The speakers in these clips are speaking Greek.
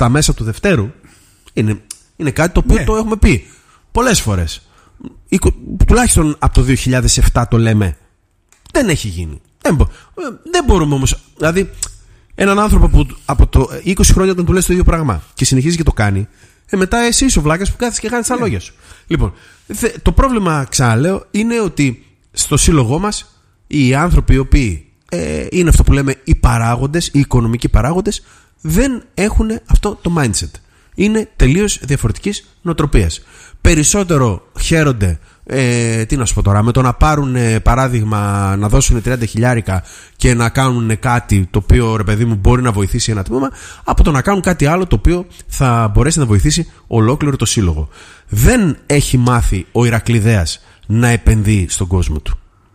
στα μέσα του Δευτέρου είναι κάτι το οποίο το έχουμε πει πολλές φορές. Τουλάχιστον από το 2007 το λέμε. Δεν έχει γίνει. Δεν μπορούμε όμως. Δηλαδή, έναν άνθρωπο που από το 20 χρόνια τον του λες το ίδιο πράγμα και συνεχίζει και το κάνει, μετά εσύ είσαι ο βλάκας που κάθεσαι και κάνεις τα λόγια σου. Λοιπόν, το πρόβλημα, ξαναλέω, είναι ότι στο σύλλογό μας οι άνθρωποι οι οποίοι είναι αυτό που λέμε οι παράγοντες, οι οικονομικοί παράγοντες, δεν έχουν αυτό το mindset. Είναι τελείως διαφορετικής νοοτροπίας. Περισσότερο χαίρονται, τι να σου πω τώρα, με το να πάρουν παράδειγμα να δώσουν 30 χιλιάρικα και να κάνουν κάτι το οποίο, ρε παιδί μου, μπορεί να βοηθήσει ένα τμήμα, από το να κάνουν κάτι άλλο το οποίο θα μπορέσει να βοηθήσει ολόκληρο το σύλλογο. Δεν μάθει ο Ηρακλειδέας να επενδύει στον κόσμο του.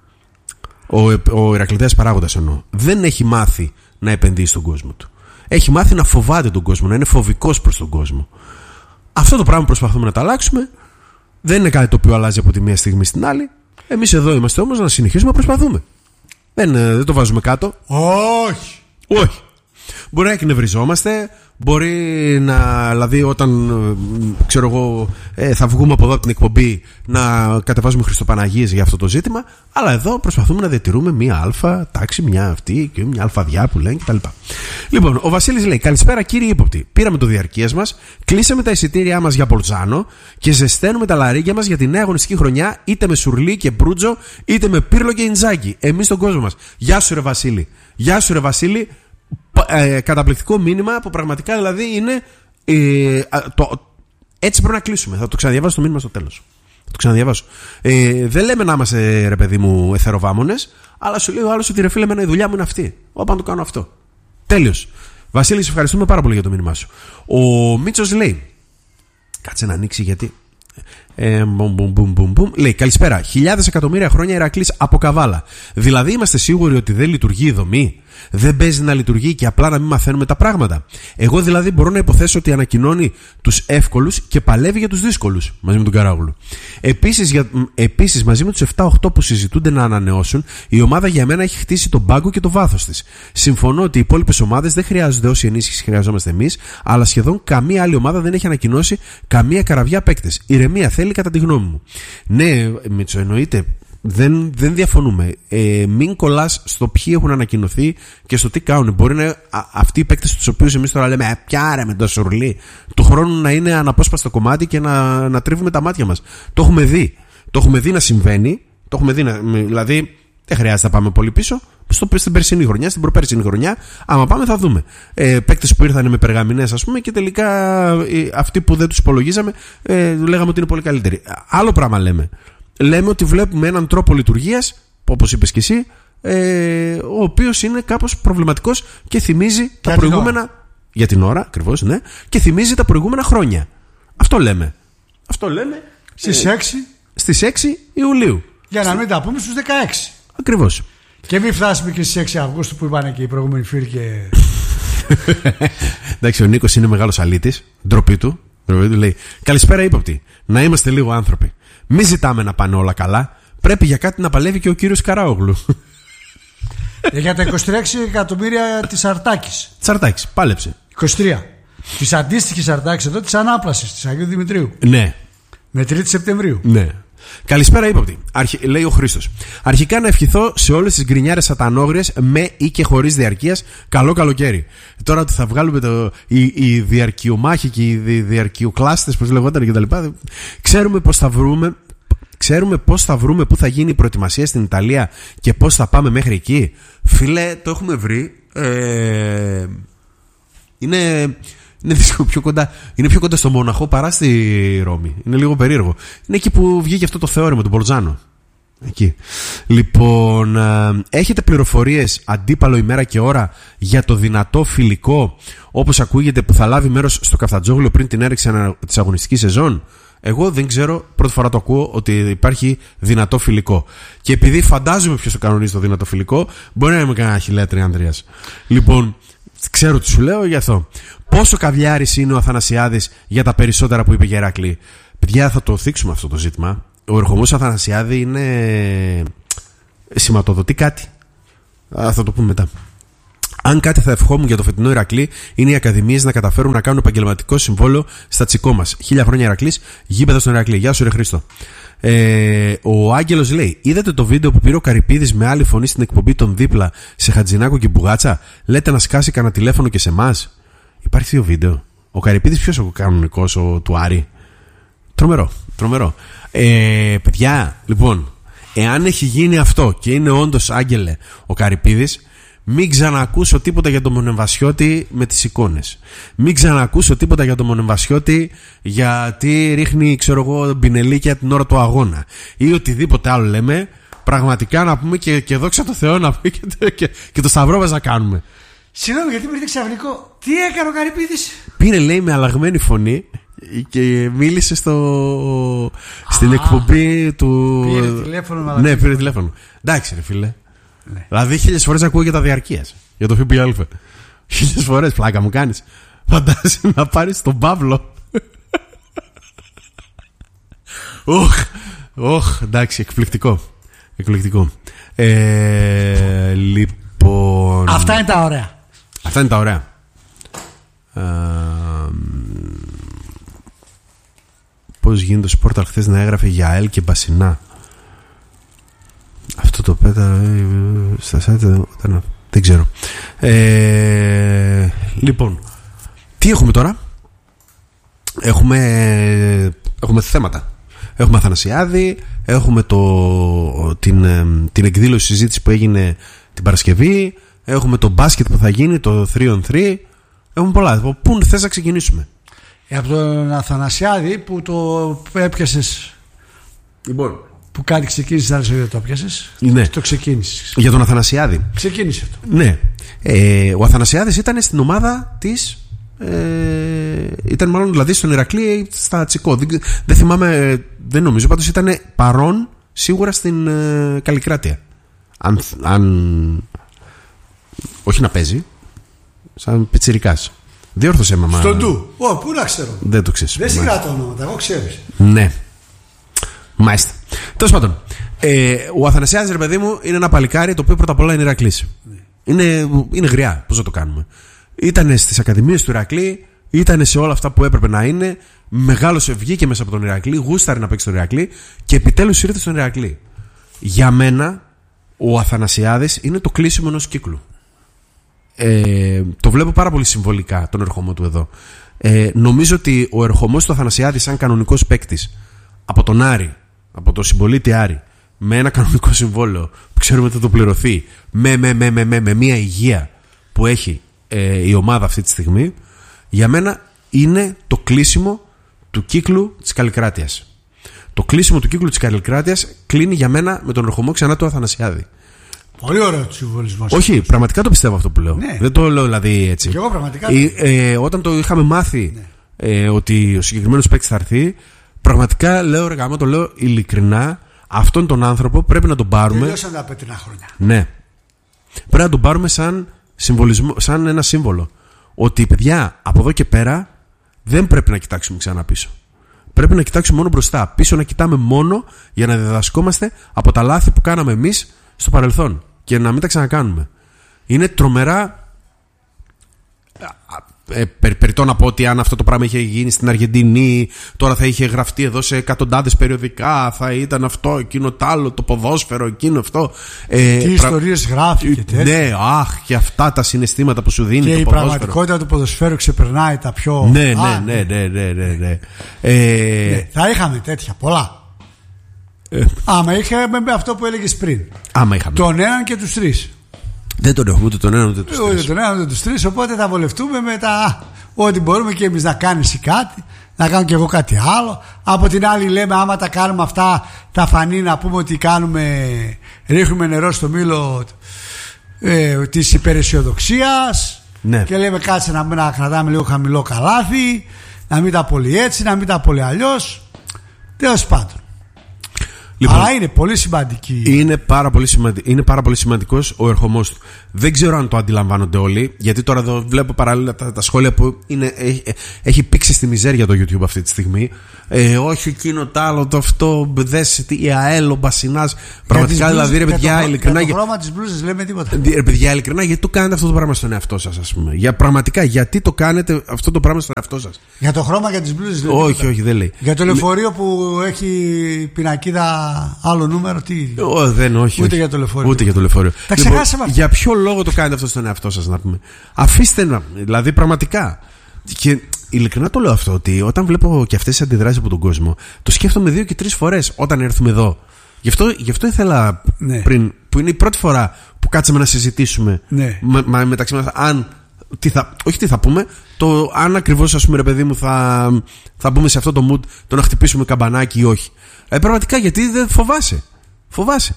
Ο Ηρακλειδέας παράγοντας εννοώ. Δεν έχει μάθει να επενδύει στον κόσμο του. Έχει μάθει να φοβάται τον κόσμο, να είναι φοβικός προς τον κόσμο. Αυτό το πράγμα προσπαθούμε να το αλλάξουμε. Δεν είναι κάτι το οποίο αλλάζει από τη μία στιγμή στην άλλη. Εμείς εδώ είμαστε όμως να συνεχίσουμε να προσπαθούμε. Δεν το βάζουμε κάτω. Όχι. Μπορεί να εκνευριζόμαστε. Μπορεί να, δηλαδή, όταν ξέρω εγώ, θα βγούμε από εδώ από την εκπομπή να κατεβάζουμε Χριστοπαναγίες για αυτό το ζήτημα. Αλλά εδώ προσπαθούμε να διατηρούμε μία αλφα τάξη, μια αυτή και μια αλφαδιά που λένε κτλ. Λοιπόν, ο Βασίλης λέει: καλησπέρα κύριε ύποπτη. Πήραμε το διαρκείας μας, κλείσαμε τα εισιτήριά μας για Πολτζάνο και ζεσταίνουμε τα λαρίκια μας για τη νέα αγωνιστική χρονιά, είτε με Σουρλί και Μπρούτζο, είτε με Πύρλο και Ιντζάκη. Εμείς τον κόσμο μας. Γεια σου, ρε Βασίλη. Καταπληκτικό μήνυμα που πραγματικά δηλαδή είναι έτσι πρέπει να κλείσουμε. Θα το ξαναδιαβάσω το μήνυμα στο τέλος. Θα το ξαναδιαβάσω. Δεν λέμε να είμαστε, ρε παιδί μου, εθεροβάμονες, αλλά σου λέει ο άλλος ότι, ρε φίλε, εμένα η δουλειά μου είναι αυτή. Εγώ πάνω το κάνω αυτό. Τέλειος. Βασίλη, σε ευχαριστούμε πάρα πολύ για το μήνυμά σου. Ο Μίτσος λέει, κάτσε να ανοίξει γιατί λέει: καλησπέρα. Χιλιάδες εκατομμύρια χρόνια Ηρακλής από Καβάλα. Δηλαδή είμαστε σίγουροι ότι δεν λειτουργεί η δομή? Δεν παίζει να λειτουργεί και απλά να μην μαθαίνουμε τα πράγματα? Εγώ δηλαδή μπορώ να υποθέσω ότι ανακοινώνει τους εύκολους και παλεύει για τους δύσκολους μαζί με τον Καράγουλου. Επίσης μαζί με τους 7-8 που συζητούνται να ανανεώσουν, η ομάδα για μένα έχει χτίσει τον πάγκο και το βάθος της. Συμφωνώ ότι οι υπόλοιπες ομάδες δεν χρειάζονται όση ενίσχυση χρειαζόμαστε εμείς, αλλά σχεδόν καμία άλλη ομάδα δεν έχει ανακοινώσει καμία καραβιά παίκτες. Ηρεμία θέλει, κατά τη γνώμη μου. Ναι, Μίτσο, εννοείται. Δεν διαφωνούμε. Μην κολλάς στο ποιοι έχουν ανακοινωθεί και στο τι κάνουν. Μπορεί να είναι αυτοί οι παίκτες τους οποίους εμείς τώρα λέμε πιάρε με το Σουρλί, του χρόνου να είναι αναπόσπαστο κομμάτι και να τρίβουμε τα μάτια μας. Το έχουμε δει. Το έχουμε δει να συμβαίνει. Δηλαδή δεν χρειάζεται να πάμε πολύ πίσω. Στην περσινή χρονιά, στην προπέρσινη χρονιά, άμα πάμε θα δούμε. Παίκτες που ήρθαν με περγαμηνές, ας πούμε, και τελικά αυτοί που δεν τους υπολογίζαμε λέγαμε ότι είναι πολύ καλύτεροι. Άλλο πράγμα λέμε. Λέμε ότι βλέπουμε έναν τρόπο λειτουργίας, όπως είπες και εσύ, ο οποίος είναι κάπως προβληματικός και θυμίζει τα προηγούμενα. Για την ώρα, ακριβώς, ναι. Και θυμίζει τα προηγούμενα χρόνια. Αυτό λέμε. Στις 6 Ιουλίου. Για να μην τα πούμε στους 16. Ακριβώς. Και μην φτάσουμε και στις 6 Αυγούστου που είπαν και οι προηγούμενοι φίλοι και... Εντάξει, ο Νίκος είναι μεγάλος αλήτης. Ντροπή του. Λέει: καλησπέρα ύποπτη. Να είμαστε λίγο άνθρωποι. Μην ζητάμε να πάνε όλα καλά. Πρέπει για κάτι να παλεύει και ο κύριος Καράογλου. Για τα 23 εκατομμύρια της Αρτάκης. Της Αρτάκης, πάλεψε. 23. Της αντίστοιχης Αρτάκης εδώ, της Ανάπλασης, της Αγίου Δημητρίου. Ναι. Με 3η Σεπτεμβρίου. Ναι. Καλησπέρα ύποπτη. Λέει ο Χρήστος. Αρχικά να ευχηθώ σε όλες τις γκρινιάρες σατανόγριες με ή και χωρίς διαρκείας καλό καλοκαίρι. Τώρα ότι θα βγάλουμε οι διαρκειομάχοι και οι διαρκειοκλάστες, πώς λεγόταν κτλ. Ξέρουμε πώς θα βρούμε πού θα γίνει η προετοιμασία στην Ιταλία και πώς θα πάμε μέχρι εκεί. Φίλε, το έχουμε βρει. Είναι πιο κοντά στο Μοναχό παρά στη Ρώμη. Είναι λίγο περίεργο. Είναι εκεί που βγήκε αυτό το θεώρημα του Πολτζάνο. Εκεί. Λοιπόν, έχετε πληροφορίες αντίπαλο ημέρα και ώρα για το δυνατό φιλικό, όπως ακούγεται, που θα λάβει μέρος στο Καφτατζόγλιο πριν την έναρξη της αγωνιστικής σεζόν? Εγώ δεν ξέρω, πρώτη φορά το ακούω ότι υπάρχει δυνατό φιλικό. Και επειδή φαντάζομαι ποιος το κανονίζει το δυνατό φιλικό, μπορεί να είμαι κανένα χιλιάτρι Ανδρέας. Λοιπόν, ξέρω τι σου λέω γι' αυτό. Πόσο καβλιάρης είναι ο Αθανασιάδης για τα περισσότερα που είπε για Ηράκλη? Παιδιά, θα το θίξουμε αυτό το ζήτημα. Ο ερχομός Αθανασιάδη είναι... σηματοδοτεί κάτι. Θα το πούμε μετά. Αν κάτι θα ευχόμουν για το φετινό Ηρακλή, είναι οι ακαδημίες να καταφέρουν να κάνουν επαγγελματικό συμβόλαιο στα τσικό μας. 1000 χρόνια Ηρακλής, γήπεδα στον Ηρακλή. Γεια σου, ρε Χρήστο. Ο Άγγελος λέει: είδατε το βίντεο που πήρε ο Καρυπίδης με άλλη φωνή στην εκπομπή των δίπλα σε Χατζηνάκο και Μπουγάτσα? Λέτε να σκάσει κανένα τηλέφωνο και σε εμάς. Υπάρχει δύο βίντεο. Ο Καρυπίδης ποιος ο κανονικός, του Άρη? Τρομερό. Παιδιά, λοιπόν, εάν έχει γίνει αυτό και είναι όντως, Άγγελε, ο Καρυπίδης, μην ξανακούσω τίποτα για τον Μονεμβασιώτη με τις εικόνες. Μην ξανακούσω τίποτα για τον Μονεμβασιώτη γιατί ρίχνει, ξέρω εγώ, μπινελίκια την ώρα του αγώνα. Ή οτιδήποτε άλλο λέμε. Πραγματικά να πούμε και δόξα τω Θεώ να πούμε και το σταυρό μας να κάνουμε. Συγγνώμη, γιατί μου ήρθε ξαφνικό. Τι έκανε ο Καρυπίδης? Πήρε, λέει, με αλλαγμένη φωνή και μίλησε στην εκπομπή του. Πήρε τηλέφωνο. Ναι, πήρε τηλέφωνο. Εντάξει, ρε φίλε. Ναι. Δηλαδή 1000 φορές ακούω για τα διαρκείας, για το ΦΠΑ. 1000 φορές, πλάκα μου κάνεις. Φαντάζεσαι να πάρεις τον Παύλο. Εντάξει, εκπληκτικό. Λοιπόν, αυτά είναι τα ωραία. Πώς γίνεται το Σπόρταλ χθες να έγραφε για ΑΕΛ και Μπασινά? Αυτό το πέτα στα site δεν ξέρω. Λοιπόν, τι έχουμε τώρα? Έχουμε θέματα. Έχουμε Αθανασιάδη, έχουμε την εκδήλωση συζήτηση που έγινε την Παρασκευή, έχουμε το μπάσκετ που θα γίνει, το 3on3. Έχουμε πολλά. Πού θες να ξεκινήσουμε? Από τον Αθανασιάδη που το έπιασες. Λοιπόν, που κάτι ξεκίνησες, άλλες δεν το έπιασες. Ναι. Το ξεκίνησες. Για τον Αθανασιάδη. Ξεκίνησε το. Ναι. Ο Αθανασιάδης ήταν στην ομάδα της. Ήταν μάλλον δηλαδή στον Ηρακλή στα Τσικό. Δεν θυμάμαι, δεν νομίζω. Πάντως ήταν παρόν σίγουρα στην Καλλικράτεια. Αν όχι να παίζει, σαν πιτσιρικάς. Διόρθωσε μαμά. Στον του. Πού να ξέρω. Δεν το ξέρεις. Δεν συγκράτω ονόματα, εγώ ξέρεις. Ναι. Μάλιστα. Τέλος πάντων, ο Αθανασιάδης, ρε παιδί μου, είναι ένα παλικάρι το οποίο πρώτα απ' όλα είναι Ηρακλής. Ναι. Είναι γριά. Πώς να το κάνουμε? Ήτανε στις ακαδημίες του Ηρακλή, ήτανε σε όλα αυτά που έπρεπε να είναι. Μεγάλωσε, βγήκε μέσα από τον Ηρακλή, γούσταρε να παίξει στον Ηρακλή και επιτέλους ήρθε στον Ηρακλή. Για μένα, ο Αθανασιάδης είναι το κλείσιμο ενός κύκλου. Το βλέπω πάρα πολύ συμβολικά τον ερχομό του εδώ. Νομίζω ότι ο ερχομός του Αθανασιάδη σαν κανονικός παίκτης από τον Άρη, από τον συμπολίτη Άρη, με ένα κανονικό συμβόλαιο που ξέρουμε ότι θα το πληρωθεί, με μια υγεία που έχει η ομάδα αυτή τη στιγμή, για μένα είναι το κλείσιμο του κύκλου της Καλλικράτειας. Το κλείσιμο του κύκλου της Καλλικράτειας κλείνει για μένα με τον ερχομό ξανά του Αθανασιάδη. Πολύ ωραίο συμβολισμό. Όχι, πραγματικά το πιστεύω αυτό που λέω. Ναι. Δεν το λέω δηλαδή έτσι. Και εγώ πραγματικά. Όταν το είχαμε μάθει, ναι, ότι ο συγκεκριμένος παίκτης θα έρθει, πραγματικά λέω, ρε γάμο, το λέω ειλικρινά, αυτόν τον άνθρωπο πρέπει να τον πάρουμε. Τελειώσαν τα πέτρινα χρόνια. Ναι. Πρέπει να τον πάρουμε σαν συμβολισμό, σαν ένα σύμβολο. Ότι παιδιά, από εδώ και πέρα δεν πρέπει να κοιτάξουμε ξανά πίσω. Πρέπει να κοιτάξουμε μόνο μπροστά. Πίσω να κοιτάμε μόνο για να διδασκόμαστε από τα λάθη που κάναμε εμείς στο παρελθόν και να μην τα ξανακάνουμε. Είναι τρομερά περιττό να πω ότι αν αυτό το πράγμα είχε γίνει στην Αργεντινή, τώρα θα είχε γραφτεί εδώ σε εκατοντάδες περιοδικά, θα ήταν αυτό, εκείνο τ' άλλο, το ποδόσφαιρο, εκείνο αυτό. Τι ιστορίες γράφει και τέτοια. Ναι, και αυτά τα συναισθήματα που σου δίνει και το η ποδόσφαιρο. Πραγματικότητα του ποδοσφαίρου ξεπερνάει τα πιο. Ναι. Θα είχαμε τέτοια πολλά. Άμα είχαμε αυτό που έλεγες πριν. Άμα είχαμε. Τον έναν και τους τρεις. Δεν τον έχουμε ούτε τον έναν ούτε τους τρεις. Ούτε τον έναν ούτε τους τρεις. Οπότε θα βολευτούμε με τα. Ότι μπορούμε και εμείς να κάνεις κάτι, να κάνω και εγώ κάτι άλλο. Από την άλλη λέμε άμα τα κάνουμε αυτά θα φανεί να πούμε ότι ρίχνουμε νερό στο μήλο της υπεραισιοδοξίας. Ναι. Και λέμε κάτσε να κρατάμε λίγο χαμηλό καλάθι, να μην τα πολύ έτσι, να μην τα πολύ αλλιώς. Τέλος πάντων. Λοιπόν, αλλά είναι πολύ σημαντική. Είναι πάρα πολύ σημαντικός ο ερχομός του. Δεν ξέρω αν το αντιλαμβάνονται όλοι, γιατί τώρα εδώ βλέπω παράλληλα τα σχόλια που έχει πήξει στη μιζέρια το YouTube αυτή τη στιγμή. Όχι εκείνο το άλλο, το αυτό, δες η ΑΕΛ, ο Μπασινάς. Πραγματικά δηλαδή, ρε παιδιά, ειλικρινά. Για το χρώμα της μπλούζας λέμε τίποτα. Ρε παιδιά, ειλικρινά, γιατί το κάνετε αυτό το πράγμα στον εαυτό σας, ας πούμε. Πραγματικά, γιατί το κάνετε αυτό το πράγμα στον εαυτό σας. Για το χρώμα για τις μπλούζες λέμε. Όχι, δεν λέει. Για το λεωφορείο που έχει πινακίδα άλλο νούμερο, τι. Όχι. Ούτε για το λεωφορείο. Ούτε για το λεωφορείο. Τα ξεχάσαμε αυτά. Για ποιο λόγο το κάνετε αυτό στον εαυτό σας, να πούμε. Αφήστε να. Δηλαδή, πραγματικά. Και ειλικρινά το λέω αυτό, ότι όταν βλέπω και αυτές τις αντιδράσεις από τον κόσμο, το σκέφτομαι 2 και 3 φορές όταν έρθουμε εδώ. Γι' αυτό ήθελα πριν, που είναι η πρώτη φορά που κάτσαμε να συζητήσουμε μεταξύ μας, όχι τι θα πούμε, το αν ακριβώς, ας πούμε, ρε παιδί μου, θα μπούμε σε αυτό το mood, το να χτυπήσουμε καμπανάκι ή όχι. Πραγματικά, γιατί δεν φοβάσαι.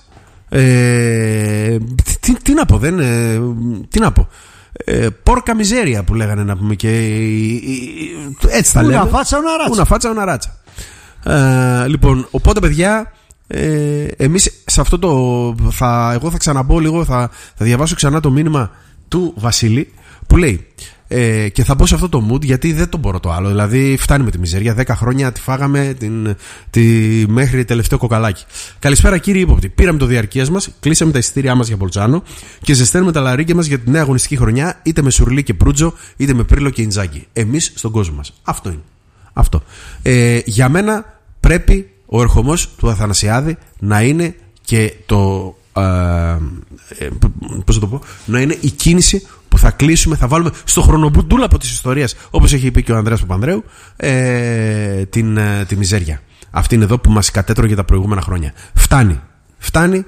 Τι να πω, τι να πω. Πόρκα μιζέρια που λέγανε, να πούμε, και έτσι τα λέμε. Ούνα φάτσα, ούνα ράτσα. Λοιπόν, οπότε, παιδιά, εμείς σε αυτό εγώ θα ξαναμπώ λίγο, θα διαβάσω ξανά το μήνυμα του Βασίλη που λέει, και θα μπω σε αυτό το mood, γιατί δεν το μπορώ το άλλο. Δηλαδή, φτάνει με τη μιζέρια. 10 χρόνια τη φάγαμε μέχρι τελευταίο κοκαλάκι. Καλησπέρα, κύριε ύποπτη. Πήραμε το διαρκείας μας, κλείσαμε τα εισιτήριά μας για Μπολτσάνο και ζεσταίνουμε τα λαρίκια μας για τη νέα αγωνιστική χρονιά, είτε με Σουρλί και Προύτζο, είτε με Πρίλο και Ιντζάκη. Εμείς στον κόσμο μας. Αυτό είναι. Αυτό. Για μένα πρέπει ο ερχομός του Αθανασιάδη να είναι και πώς θα το πω, να είναι η κίνηση που θα κλείσουμε, θα βάλουμε στο χρονομπουτούλα από τις ιστορίες, όπως έχει πει και ο Ανδρέας Παπανδρέου, τη μιζέρια. Αυτή είναι εδώ που μας κατέτρωγε τα προηγούμενα χρόνια. Φτάνει.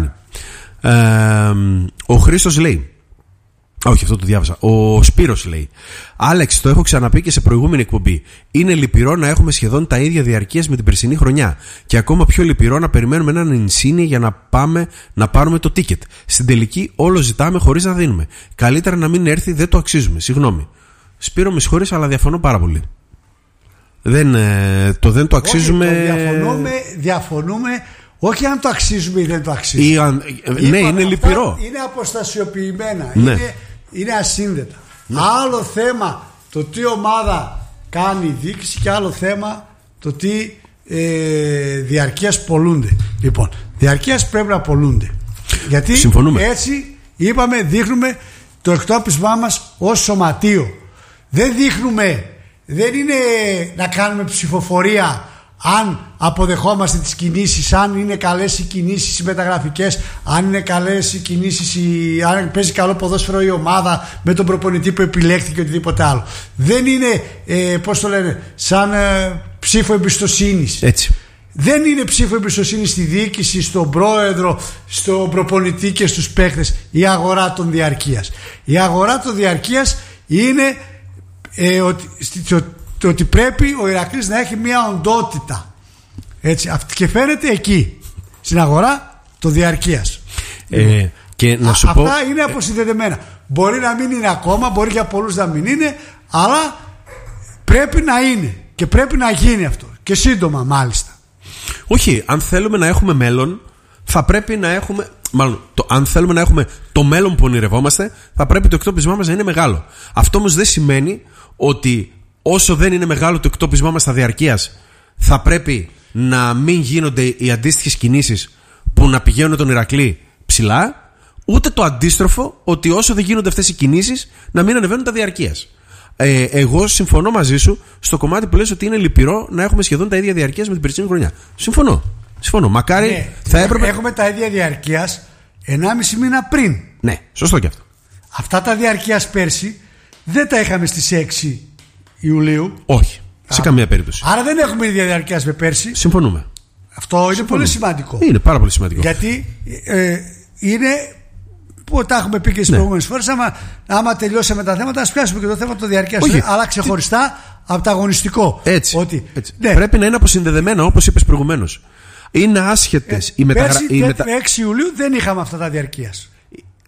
Ο Χρήστος λέει, όχι, αυτό το διάβασα. Ο Σπύρος λέει, Άλεξ, το έχω ξαναπεί και σε προηγούμενη εκπομπή. Είναι λυπηρό να έχουμε σχεδόν τα ίδια διαρκείας με την περσινή χρονιά. Και ακόμα πιο λυπηρό να περιμένουμε έναν Insigne για να πάμε να πάρουμε το ticket. Στην τελική, όλο ζητάμε χωρίς να δίνουμε. Καλύτερα να μην έρθει, δεν το αξίζουμε. Συγγνώμη. Σπύρο, με συγχωρείς, αλλά διαφωνώ πάρα πολύ. Δεν το αξίζουμε. Όχι, διαφωνούμε. Όχι αν το αξίζουμε ή δεν το αξίζουμε. Ναι, είναι λυπηρό. Είναι αποστασιοποιημένα. Ναι. Είναι ασύνδετα. Ναι. Άλλο θέμα το τι ομάδα κάνει η διοίκηση και άλλο θέμα το τι διαρκείας πολλούνται. Λοιπόν, διαρκείας πρέπει να πολλούνται. Γιατί συμφωνούμε. Έτσι είπαμε, δείχνουμε το εκτόπισμά μας ως σωματείο. Δεν είναι να κάνουμε ψηφοφορία αν αποδεχόμαστε τις κινήσεις, αν είναι καλές οι κινήσεις οι μεταγραφικές, αν είναι καλές οι κινήσεις, αν παίζει καλό ποδόσφαιρο η ομάδα με τον προπονητή που επιλέχθηκε, οτιδήποτε άλλο. Δεν είναι πώς το λένε, σαν ψήφο εμπιστοσύνης. Έτσι. Δεν είναι ψήφο εμπιστοσύνης στη διοίκηση, στον πρόεδρο, στον προπονητή και στους παίκτες η αγορά των διαρκείας. Η αγορά των διαρκείας είναι ότι πρέπει ο Ηρακλής να έχει μια οντότητα. Έτσι, και φαίνεται εκεί, στην αγορά των διαρκείας. Και να σου αυτά είναι αποσυνδεδεμένα. Μπορεί να μην είναι ακόμα, μπορεί για πολλούς να μην είναι, αλλά πρέπει να είναι και πρέπει να γίνει αυτό. Και σύντομα, μάλιστα. Όχι, αν θέλουμε να έχουμε μέλλον, θα πρέπει να έχουμε. Μάλλον, αν θέλουμε να έχουμε το μέλλον που ονειρευόμαστε, θα πρέπει το εκτόπισμά μας να είναι μεγάλο. Αυτό όμως δεν σημαίνει ότι όσο δεν είναι μεγάλο το εκτόπισμά μας στα διαρκείας, θα πρέπει να μην γίνονται οι αντίστοιχες κινήσεις που να πηγαίνουν τον Ηρακλή ψηλά, ούτε το αντίστροφο, ότι όσο δεν γίνονται αυτές οι κινήσεις, να μην ανεβαίνουν τα διαρκείας. Εγώ συμφωνώ μαζί σου στο κομμάτι που λες ότι είναι λυπηρό να έχουμε σχεδόν τα ίδια διαρκείας με την περσινή χρονιά. Συμφωνώ. Μακάρι θα έπρεπε. Έχουμε τα ίδια διαρκείας 1,5 μήνα πριν. Ναι, σωστό και αυτό. Αυτά τα διαρκείας πέρσι δεν τα είχαμε στις 6 Ιουλίου. Όχι, σε καμία περίπτωση. Άρα δεν έχουμε ίδια διαρκείας με πέρσι. Συμφωνούμε. Αυτό είναι πολύ σημαντικό. Είναι πάρα πολύ σημαντικό. Γιατί είναι που τα έχουμε πει και στις προηγούμενες φορές. Άμα τελειώσαμε τα θέματα, ας πιάσουμε και το θέμα το διαρκείας. Αλλά ξεχωριστά από το αγωνιστικό. Έτσι. Ναι. Πρέπει να είναι αποσυνδεδεμένα, όπως είπες προηγουμένως. Είναι άσχετες οι μεταγραφές. Πέρσι 6 Ιουλίου δεν είχαμε αυτά τα διαρκείας.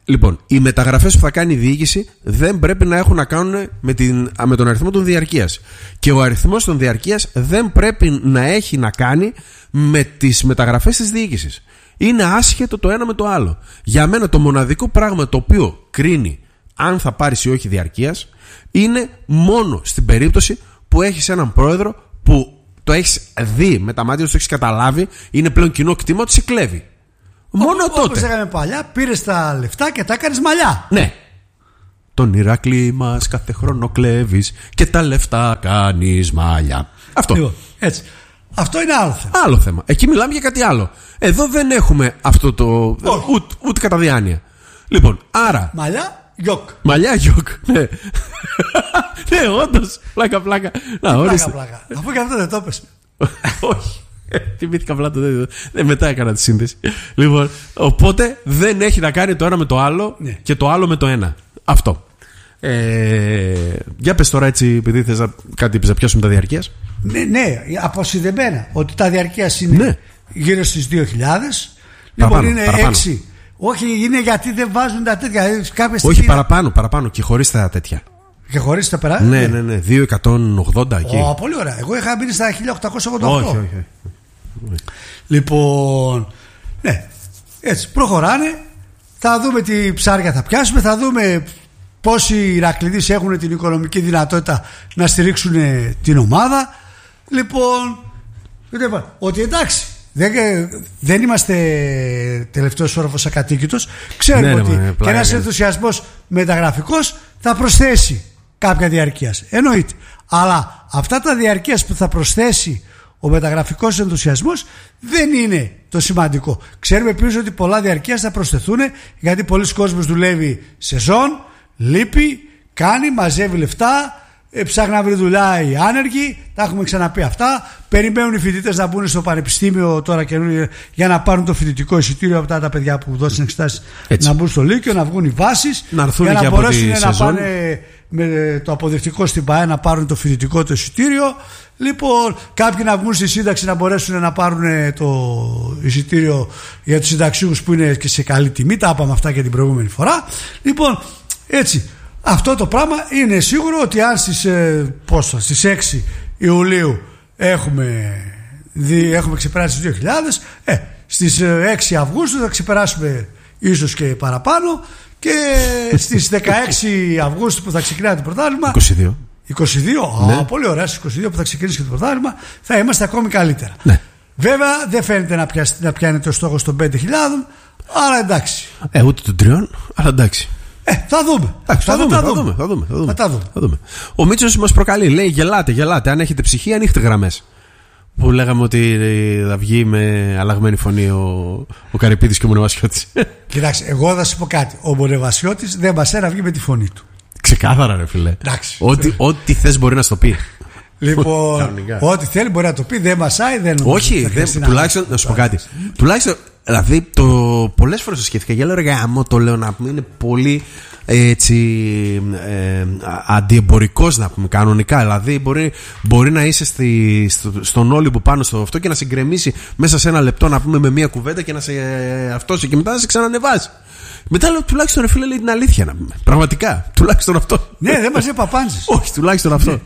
Λοιπόν, οι μεταγραφές που θα κάνει η διοίκηση δεν πρέπει να έχουν να κάνουν με τον αριθμό των διαρκείας. Και ο αριθμός των διαρκείας δεν πρέπει να έχει να κάνει με τις μεταγραφές της διοίκησης. Είναι άσχετο το ένα με το άλλο. Για μένα το μοναδικό πράγμα το οποίο κρίνει αν θα πάρεις ή όχι διαρκείας είναι μόνο στην περίπτωση που έχεις έναν πρόεδρο που το έχεις δει με τα μάτια σου, το έχεις καταλάβει, είναι πλέον κοινό κτήμα, ότι σε κλέβει. Μόνο τότε. Όπως έκαμε παλιά, πήρες τα λεφτά και τα έκανες μαλλιά. Ναι. Τον Ηράκλη μας κάθε χρόνο κλέβεις και τα λεφτά κάνεις μαλλιά. Αυτό. Λοιπόν, έτσι. Αυτό είναι άλλο θέμα. Άλλο θέμα. Εκεί μιλάμε για κάτι άλλο. Εδώ δεν έχουμε αυτό το. Ούτε κατά διάνοια. Λοιπόν, άρα. Μαλλιά, γιοκ. Μαλλιά, γιοκ. Ναι. Ναι, όντως. Πλάκα. Να, ορίστε. Πλάκα. Αφού και αυτό δεν το έπεσε. Όχι. Θυμήθηκα απλά το μετά έκανα τη σύνδεση. Λοιπόν, οπότε δεν έχει να κάνει το ένα με το άλλο και το άλλο με το ένα. Αυτό. Για πες τώρα έτσι, επειδή θες κάτι να πιάσουμε τα διαρκείας. Ναι, αποσυνδεμένα. Ότι τα διαρκείας είναι γύρω στις 2.000. Λοιπόν, είναι παραπάνω. 6. Όχι, είναι γιατί δεν βάζουν τα τέτοια. Όχι, παραπάνω και χωρίς τα τέτοια. Και χωρίς τα περάσει. Ναι, 2.180 εκεί. Πολύ ωραία. Εγώ είχα μείνει στα 1.888. Όχι. Λοιπόν, ναι, έτσι προχωράνε. Θα δούμε τι ψάρια θα πιάσουμε. Θα δούμε πόσοι Ηρακλήδεις έχουν την οικονομική δυνατότητα να στηρίξουν την ομάδα. Λοιπόν, ότι εντάξει, δεν είμαστε τελευταίος όροφος ακατοίκητος. Ξέρουμε ότι και ένας ενθουσιασμός μεταγραφικός θα προσθέσει κάποια διαρκείας. Εννοείται. Αλλά αυτά τα διαρκείας που θα προσθέσει ο μεταγραφικός ενθουσιασμός δεν είναι το σημαντικό. Ξέρουμε επίσης ότι πολλά διαρκείας θα προσθεθούν, γιατί πολλοί κόσμος δουλεύει σεζόν, λείπει, κάνει, μαζεύει λεφτά, ψάχνει να βρει δουλειά οι άνεργοι. Τα έχουμε ξαναπεί αυτά. Περιμένουν οι φοιτητές να μπουν στο πανεπιστήμιο τώρα για να πάρουν το φοιτητικό εισιτήριο από τα παιδιά που δώσουν εξετάσεις, να μπουν στο Λύκειο, να βγουν οι βάσεις, για να μπορέσουν να πάνε με το αποδεικτικό στην ΠΑΕ να πάρουν το φοιτητικό το εισιτήριο. Λοιπόν, κάποιοι να βγουν στη σύνταξη να μπορέσουν να πάρουν το εισιτήριο για τους συνταξιούχους που είναι και σε καλή τιμή. Τα είπαμε αυτά και την προηγούμενη φορά. Λοιπόν, έτσι, αυτό το πράγμα είναι σίγουρο ότι αν στις 6 Ιουλίου έχουμε ξεπεράσει τις 2.000, στις 6 Αυγούστου θα ξεπεράσουμε ίσως και παραπάνω, και στις 16 Αυγούστου που θα ξεκινάει το πρωτάθλημα 22, ναι. Πολύ ωραία, στις 22 που θα ξεκινήσει και το πρωτάθλημα θα είμαστε ακόμη καλύτερα. Ναι. Βέβαια δεν φαίνεται να πιάνεται ο στόχος των 5.000, αλλά εντάξει. Ούτε των 3, αλλά εντάξει. Θα δούμε. Θα δούμε. Ο Μίτσος μας προκαλεί, λέει γελάτε. Αν έχετε ψυχή, ανοίχτε γραμμές. Που λέγαμε ότι θα βγει με αλλαγμένη φωνή ο Καρυπίδης και ο Μονεβασιώτης. Κοιτάξτε, εγώ θα σου πω κάτι. Ο Μονεβασιώτης δεν μπασέ να βγει με τη φωνή του. Ξεκάθαρα, ρε φίλε. Ό,τι θες μπορεί να στο πει. Λοιπόν, ό,τι θέλει μπορεί να το πει. Δεν μασάει, δεν. Όχι, τουλάχιστον να σου πω κάτι. Τουλάχιστον, δηλαδή, πολλές φορές το σκέφτηκα. Για λέω γάμο, το λέω να πούμε. Είναι πολύ έτσι αντιεμπορικός, να πούμε, κανονικά. Δηλαδή μπορεί να είσαι στον Όλυμπο πάνω στο αυτό και να σε γκρεμίσει μέσα σε ένα λεπτό, να πούμε, με μία κουβέντα και να σε αυτόσει και μετά να σε ξανανεβάσει. Μετά λέω, τουλάχιστον, ρε φίλε, λέει την αλήθεια, να πούμε. Πραγματικά, τουλάχιστον αυτό. Ναι, δεν μας είπε απάντησες. Όχι, τουλάχιστον αυτό.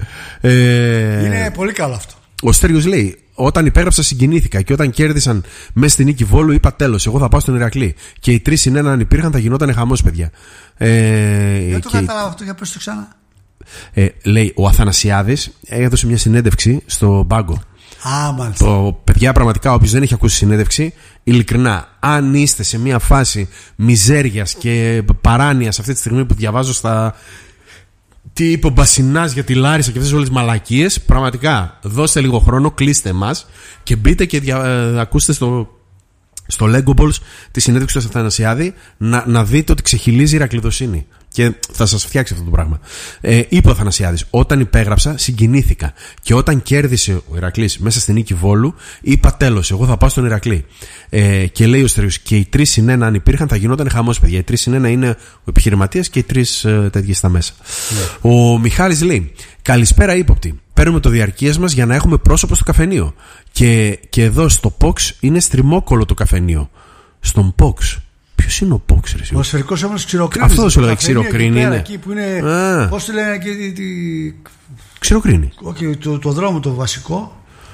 Είναι πολύ καλό αυτό. Ο Στέργιος λέει: όταν υπέγραψα συγκινήθηκα και όταν κέρδισαν μέσα στη νίκη Βόλου είπα τέλος, εγώ θα πάω στον Ηρακλή. Και οι 3-1 αν υπήρχαν θα γινόταν χαμός, παιδιά. Δεν το κατάλαβα αυτό, για πες το ξανά. Λέει ο Αθανασιάδης έδωσε μια συνέντευξη στο Μπάγκο. Μάλιστα. Το παιδιά, πραγματικά, όποιος δεν έχει ακούσει συνέντευξη, ειλικρινά, αν είστε σε μια φάση μιζέριας και παράνοιας αυτή τη στιγμή που διαβάζω στα. Τι είπε ο Μπασινάς για τη Λάρισα και αυτές όλες τις μαλακίες, πραγματικά δώστε λίγο χρόνο, κλείστε μας και μπείτε και ακούστε στο Legoballs τη συνέντευξη του Αθανασιάδη να δείτε ότι ξεχυλίζει η ηρακλειδοσύνη. Και θα σας φτιάξει αυτό το πράγμα. Είπε ο Αθανασιάδης: όταν υπέγραψα, συγκινήθηκα. Και όταν κέρδισε ο Ηρακλής μέσα στη νίκη Βόλου, είπα τέλος, εγώ θα πάω στον Ηρακλή. Και λέει ο Στέργιος: και οι 3-1 αν υπήρχαν, θα γινόταν χαμός, παιδιά. Οι 3-1 είναι ο επιχειρηματίας και οι 3 τέτοιοι στα μέσα. Yeah. Ο Μιχάλης λέει: καλησπέρα, ύποπτη. Παίρνουμε το διαρκείας μας για να έχουμε πρόσωπο στο καφενείο. Και εδώ στο POX είναι στριμόκολο το καφενείο. Στον POX. Ποιος είναι ο Πόξ, ρε? Ο σφαιρικός όμορφος Ξηροκρίνης. Αυτό σου λέει, Ξηροκρίνη είναι. Εκεί που είναι. Πώς το λένε και. Ξηροκρίνη. Όχι, το δρόμο το βασικό.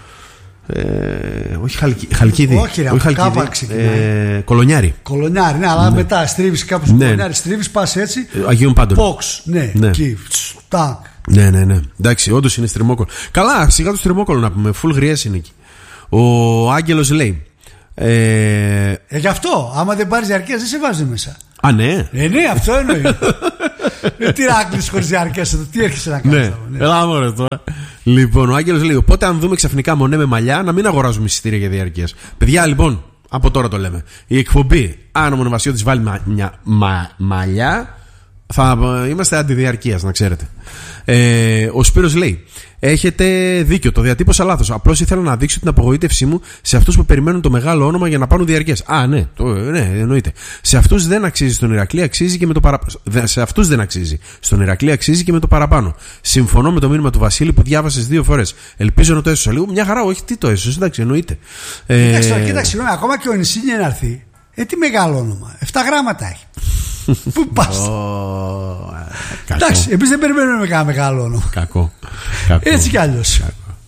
Όχι Χαλκίδη. Όχι, ρε, Κολονιάρη. Κολονιάρη, ναι, αλλά μετά στρίβεις κάπου στο Κολονιάρη, στρίβεις, πας έτσι. Αγίων Πάντων. Πόξ, ναι, εκεί. Τάκ. Ναι. Εντάξει, όντως είναι στριμόκολο. Καλά, σιγά το στριμόκολο να πούμε. Φουλ γριές είναι εκεί. Ο Άγγελος λέει. Γι' αυτό, άμα δεν πάρεις διαρκείας, δεν σε βάζει μέσα. Α, ναι. Ναι, αυτό εννοεί. Τι ράκλεις χωρίς διαρκείας εδώ, τι έρχεσαι να κάνεις? Ναι, έλα μωρέ τώρα. Λοιπόν, ο Άγγελος λέει: οπότε, αν δούμε ξαφνικά Μονέ με μαλλιά, να μην αγοράζουμε εισιτήρια για διαρκείας. Παιδιά, λοιπόν, από τώρα το λέμε. Η εκπομπή, αν ο Μονεβασιώτης βάλει μαλλιά, θα είμαστε αντιδιαρκείας, να ξέρετε. Ο Σπύρος λέει: έχετε δίκιο, το διατύπωσα λάθος. Απλώς ήθελα να δείξω την απογοήτευσή μου σε αυτούς που περιμένουν το μεγάλο όνομα για να πάρουν διαρκείας. Α, ναι, ναι, εννοείται. Σε αυτούς δεν αξίζει στον Ηρακλή, αξίζει και με το παραπάνω. Σε αυτούς δεν αξίζει. Στον Ηρακλή αξίζει και με το παραπάνω. Συμφωνώ με το μήνυμα του Βασίλη που διάβασες 2 φορές. Ελπίζω να το έσωσα λίγο. Μια χαρά, όχι, τι το έσωσε, εντάξει, εννοείται. Κοίταξε, συγγνώμη, ακόμα και ο Ινσίνιε να έρθει. Τι μεγάλο όνομα. 7 γράμματα έχει. Πού πας? Εντάξει, εμείς δεν περιμένουμε με κανένα μεγάλο όνομα. Κακό. Έτσι κι αλλιώς.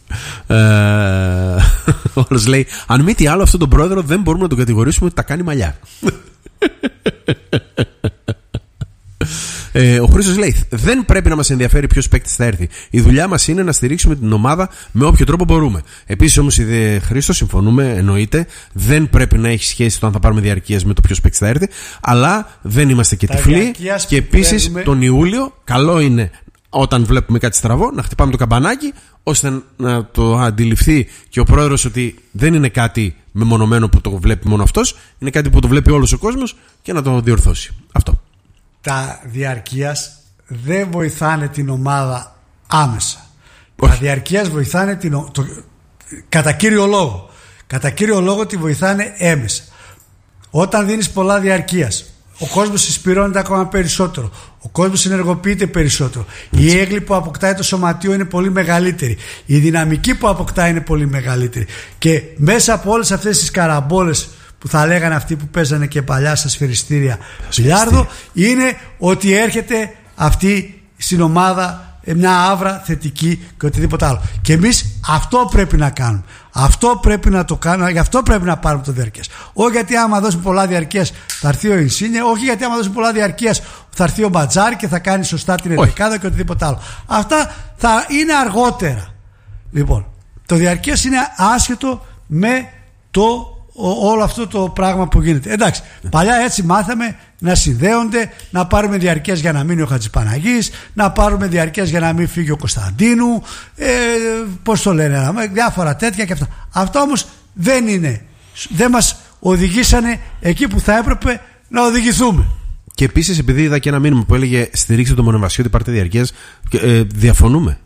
Όλος λέει: αν μη τι άλλο, αυτόν τον πρόεδρο δεν μπορούμε να τον κατηγορήσουμε ότι τα κάνει μαλλιά. Ο Χρήστος λέει: δεν πρέπει να μας ενδιαφέρει ποιος παίκτης θα έρθει. Η δουλειά μας είναι να στηρίξουμε την ομάδα με όποιο τρόπο μπορούμε. Επίσης όμως, Χρήστο, συμφωνούμε, εννοείται. Δεν πρέπει να έχει σχέση το αν θα πάρουμε διαρκείας με το ποιος παίκτης θα έρθει. Αλλά δεν είμαστε και τυφλοί. Και επίσης τον Ιούλιο, καλό είναι όταν βλέπουμε κάτι στραβό να χτυπάμε το καμπανάκι, ώστε να το αντιληφθεί και ο πρόεδρος ότι δεν είναι κάτι μεμονωμένο που το βλέπει μόνο αυτός. Είναι κάτι που το βλέπει όλος ο κόσμος και να το διορθώσει. Αυτό. Τα διαρκείας δεν βοηθάνε την ομάδα άμεσα. Όχι. Τα διαρκείας βοηθάνε κατά κύριο λόγο. Κατά κύριο λόγο τη βοηθάνε έμεσα. Όταν δίνεις πολλά διαρκείας, ο κόσμος συσπυρώνεται ακόμα περισσότερο. Ο κόσμος ενεργοποιείται περισσότερο. Η έγκλη που αποκτάει το σωματείο είναι πολύ μεγαλύτερη. Η δυναμική που αποκτάει είναι πολύ μεγαλύτερη. Και μέσα από όλες αυτές τις καραμπόλες που θα λέγανε αυτοί που παίζανε και παλιά στα σφαιριστήρια μπιλιάρδο, είναι ότι έρχεται αυτή στην ομάδα μια άβρα θετική και οτιδήποτε άλλο. Και εμείς αυτό πρέπει να κάνουμε. Αυτό πρέπει να το κάνουμε. Γι' αυτό πρέπει να πάρουμε το διαρκείας. Όχι γιατί άμα δώσουμε πολλά διαρκείας θα έρθει ο Ινσίνιε, όχι γιατί άμα δώσουμε πολλά διαρκείας θα έρθει ο Μπατζάρη και θα κάνει σωστά την εντεκάδα και οτιδήποτε άλλο. Αυτά θα είναι αργότερα. Λοιπόν, το διαρκείας είναι άσχετο με όλο αυτό το πράγμα που γίνεται. Εντάξει, παλιά έτσι μάθαμε να συνδέονται, να πάρουμε διαρκείας για να μείνει ο Χατζηπαναγής, να πάρουμε διαρκείας για να μην φύγει ο Κωνσταντίνου, πώς το λένε, διάφορα τέτοια και αυτά. Αυτά όμως δεν μας οδηγήσανε εκεί που θα έπρεπε να οδηγηθούμε. Και επίσης, επειδή είδα και ένα μήνυμα που έλεγε στηρίξτε το Μονεβασιώτη, πάρτε διαρκείας, διαφωνούμε.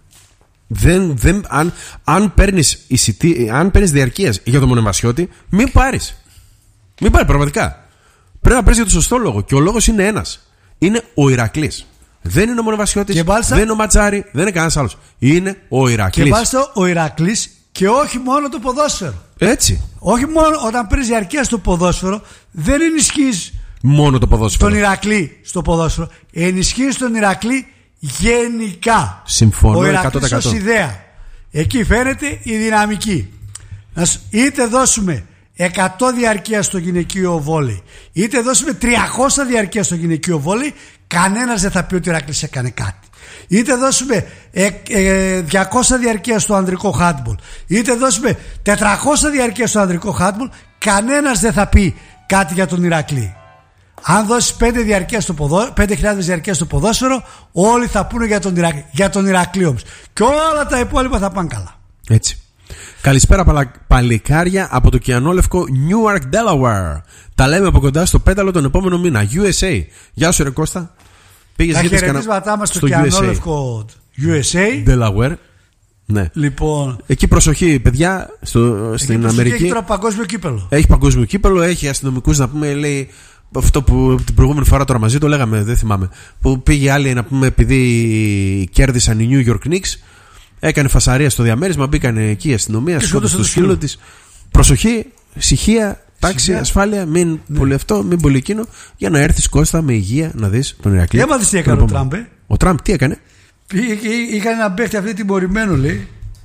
Αν παίρνεις διαρκείας για το Μονεβασιώτη, μην πάρεις. Μην πάρεις, πραγματικά. Πρέπει να πάρεις για το σωστό λόγο. Και ο λόγος είναι ένας. Είναι ο Ηρακλής. Δεν είναι ο Μονεβασιώτης, δεν είναι ο Ματζάρη, δεν είναι κανένας άλλος. Είναι ο Ηρακλής. Και μάλιστα ο Ηρακλής και όχι μόνο το ποδόσφαιρο. Έτσι. Όχι μόνο όταν παίρνεις διαρκεία στο ποδόσφαιρο, δεν ενισχύεις μόνο το ποδόσφαιρο. Τον Ιρακλή στο ποδόσφαιρο. Ενισχύεις τον Ηρακλή γενικά. Συμφωνώ 100%. Ο Ηρακλής ως ιδέα. Εκεί φαίνεται η δυναμική. Είτε δώσουμε 100 διαρκεία στο γυναικείο βόλεϊ, είτε δώσουμε 300 διαρκεία στο γυναικείο βόλεϊ, κανένας δεν θα πει ότι ο Ηρακλής έκανε κάτι. Είτε δώσουμε 200 διαρκεία στο ανδρικό handball, είτε δώσουμε 400 διαρκεία στο ανδρικό handball, κανένας δεν θα πει κάτι για τον Ηρακλή. Αν δώσεις 5.000 διαρκεία στο ποδόσφαιρο, όλοι θα πούνε για τον Ηρακλή όμως. Και όλα τα υπόλοιπα θα πάνε καλά. Έτσι. Καλησπέρα παλικάρια από το Κιανόλευκο Newark, Delaware. Τα λέμε από κοντά στο πέταλο τον επόμενο μήνα. USA. Γεια σου ρε Κώστα. Πήγες τα χαιρετίσματά μας στο Κιανόλευκο USA Delaware. Ναι. Λοιπόν, εκεί προσοχή παιδιά στην Αμερική. Έχει τώρα παγκόσμιο κύπελο. Έχει παγκόσμιο κύπελο, έχει αστυνομικούς να πούμε, λέει. Αυτό που την προηγούμενη φορά τώρα μαζί το λέγαμε, δεν θυμάμαι. Που πήγε άλλη να πούμε, επειδή κέρδισαν οι New York Knicks, έκανε φασαρία στο διαμέρισμα, μπήκαν εκεί η αστυνομία, σκότωσε το σκύλο της. Προσοχή, ησυχία τάξη, ασφάλεια, μην πολύ αυτό, μην πολύ εκείνο, για να έρθει Κώστα με υγεία να δει τον Ηρακλή. Έμαθες τι έκανε ο Τραμπ? Ο Τραμπ τι έκανε? Είχαν ένα παίχτη αυτή τιμωρημένο, λέει.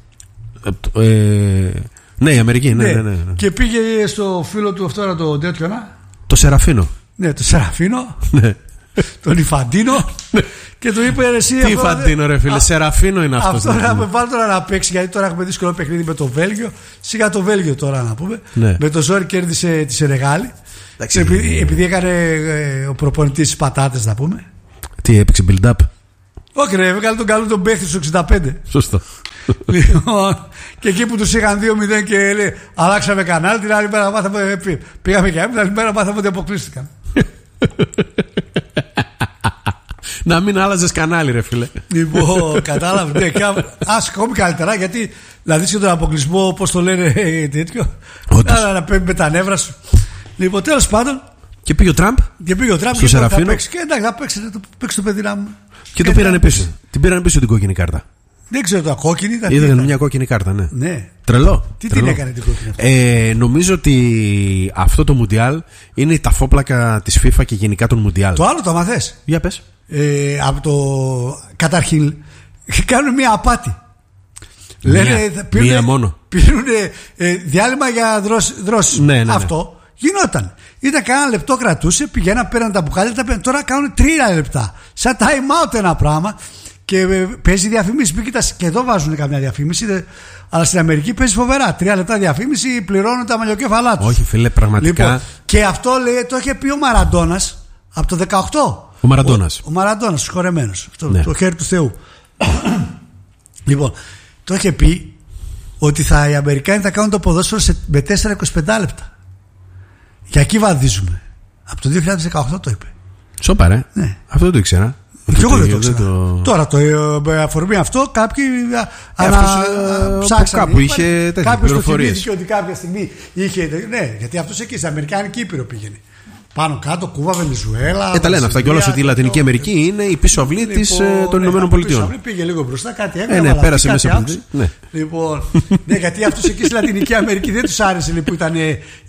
Ναι, η Αμερική, ναι. Και πήγε στο φίλο του αυτό το τέτοιο, το Σεραφίνο. Ναι, το Σεραφίνο. Τον Ιφαντίνο. Και του είπε εσύ. Τι Ιφαντίνο, ρε φίλε, Σεραφίνο είναι αυτό. Αυτό να με βάλει τώρα να παίξει, γιατί τώρα έχουμε δύσκολο παιχνίδι με το Βέλγιο. Σιγά το Βέλγιο τώρα να πούμε. Με το ζόρι κέρδισε τη Σενεγάλη. Επειδή έκανε ο προπονητής τις πατάτες, να πούμε. Τι έπαιξε build-up? Όχι, ρε, έβγαλε τον καλό τον παίχτη στο 65. Σωστό. Λοιπόν, και εκεί που τους είχαν 2-0 και λέει, αλλάξαμε κανάλι, την άλλη μέρα μάθαμε. Πήγαμε και την άλλη μέρα μάθαμε ότι αποκλείστηκαν. Να μην άλλαζες κανάλι, ρε φίλε. Λοιπόν, κατάλαβε. Ας ακόμη καλύτερα, γιατί να δεις και τον αποκλεισμό, πώς το λένε τέτοιο. Να παίρνει με τα νεύρα σου. Λοιπόν, τέλος πάντων. Και πήγε ο Τραμπ. Στο Σεραφίνο. Και εντάξει, θα παίξει το παιδί να μου. Και το πήραν πίσω. Την πήραν πίσω την κόκκινη κάρτα. Δεν ξέρω, το κόκκινη ήταν. Είδαν μια κόκκινη κάρτα, ναι. Τρελό. Τι την έκανε την κόκκινη? Νομίζω ότι αυτό το Μουντιάλ είναι η ταφόπλακα της FIFA και γενικά των Μουντιάλ. Το άλλο το μαθες? Για πες. Από το. Καταρχήν, κάνουν μια απάτη. Λένε, μία μόνο. Πήρουν διάλειμμα για δρόσεις. Ναι. Αυτό γινόταν. Ήταν κανένα λεπτό κρατούσε, πηγαίναν, πέραν τα μπουκάλια, τώρα κάνουν 3 λεπτά. Σαν time out ένα πράγμα. Και παίζει διαφήμιση. Και εδώ βάζουν καμιά διαφήμιση. Αλλά στην Αμερική παίζει φοβερά. 3 λεπτά διαφήμιση, πληρώνουν τα μαλλιοκέφαλά του. Όχι, φίλε, πραγματικά. Λοιπόν, και αυτό λέει, το είχε πει ο Μαραντώνας από το 18. Ο Μαραντώνας. Ο Μαραντώνας, συγχωρεμένος. Το χέρι του Θεού. Λοιπόν, το είχε πει ότι οι Αμερικάνοι θα κάνουν το ποδόσφαιρο με 4-25 λεπτά. Και εκεί βαδίζουμε. Από το 2018 το είπε. Σοπα, ρε. Ναι. Αυτό δεν το ήξερα. Και εγώ δεν το ξέρω. Τώρα με αφορμή αυτό κάποιοι ψάξαν. Κάπου είχε τέτοια πληροφορίες. Κάποιος το θυμήθηκε ότι κάποια στιγμή είχε. Ναι, γιατί αυτός εκεί στην Αμερικάνικη Ήπειρο πήγαινε. Πάνω κάτω, Κούβα, Βενεζουέλα. Τα λένε αυτά κιόλας ότι η Λατινική Αμερική είναι η πίσω αυλή των Ηνωμένων Πολιτειών. Η πίσω αυλή πήγε λίγο μπροστά, κάτι έκανε. Ναι, πέρασε μέσα από αυτή. Λοιπόν, ναι, γιατί αυτούς εκεί στη Λατινική Αμερική δεν τους άρεσε που ήταν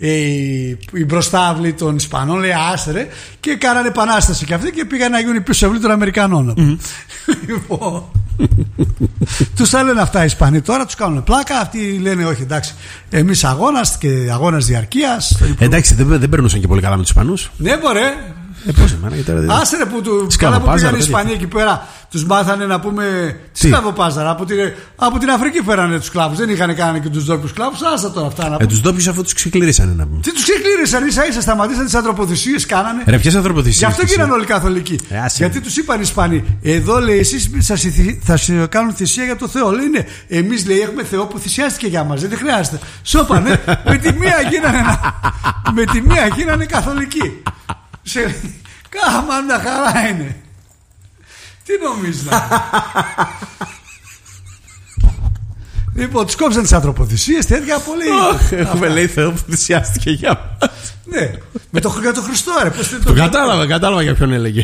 η μπροστάβλη των Ισπανών, λέει άστερε, και κάνανε επανάσταση και αυτοί και πήγαν να γίνουν η πίσω αυλή των Αμερικανών. Λοιπόν, τους τα λένε αυτά οι Ισπανοί τώρα, τους κάνουν πλάκα. Αυτοί λένε όχι, εντάξει, εμείς αγώνας και αγώνας διαρκείας. Εντάξει, δεν περνούσαν και πολύ καλά με τους Ισπανούς. Ναι, μπορεί. Άστερε που πήγαν οι Ισπανοί εκεί πέρα, τους μάθανε να πούμε. Τι σκλαβοπάζαρα. Από την Αφρική φέρανε τους σκλάβους. Δεν είχαν κάνει και τους ντόπιους σκλάβους. Άστα τώρα αυτά να πούμε. Τους ντόπιους αφού τους ξεκλήρισανε να πούμε. Τι τους ξεκλήρισαν, ίσα-ίσα σταματήσαν τις ανθρωποθυσίες, κάνανε. Ρε, ποιες ανθρωποθυσίες? Γι' αυτό γίνανε όλοι καθολικοί. Γιατί τους είπαν οι Ισπανοί, εδώ λέει, εσείς θα σας κάνουν θυσία για το Θεό. Λέει, ναι, εμείς λέει έχουμε Θεό που θυσιάστηκε για μας. Δεν χρειάζεται. Σώπανε, με τη μία γίνανε καθολικοί. Κάμαντα χαρά είναι. Τι νομίζεις να. Λοιπόν, τους κόψαν τις ανθρωποθυσίες, τέτοια πολύ. Έχουμε λέει Θεό που θυσιάστηκε για μας. Ναι, με το Χριστό, ρε. Το κατάλαβα για ποιον έλεγε.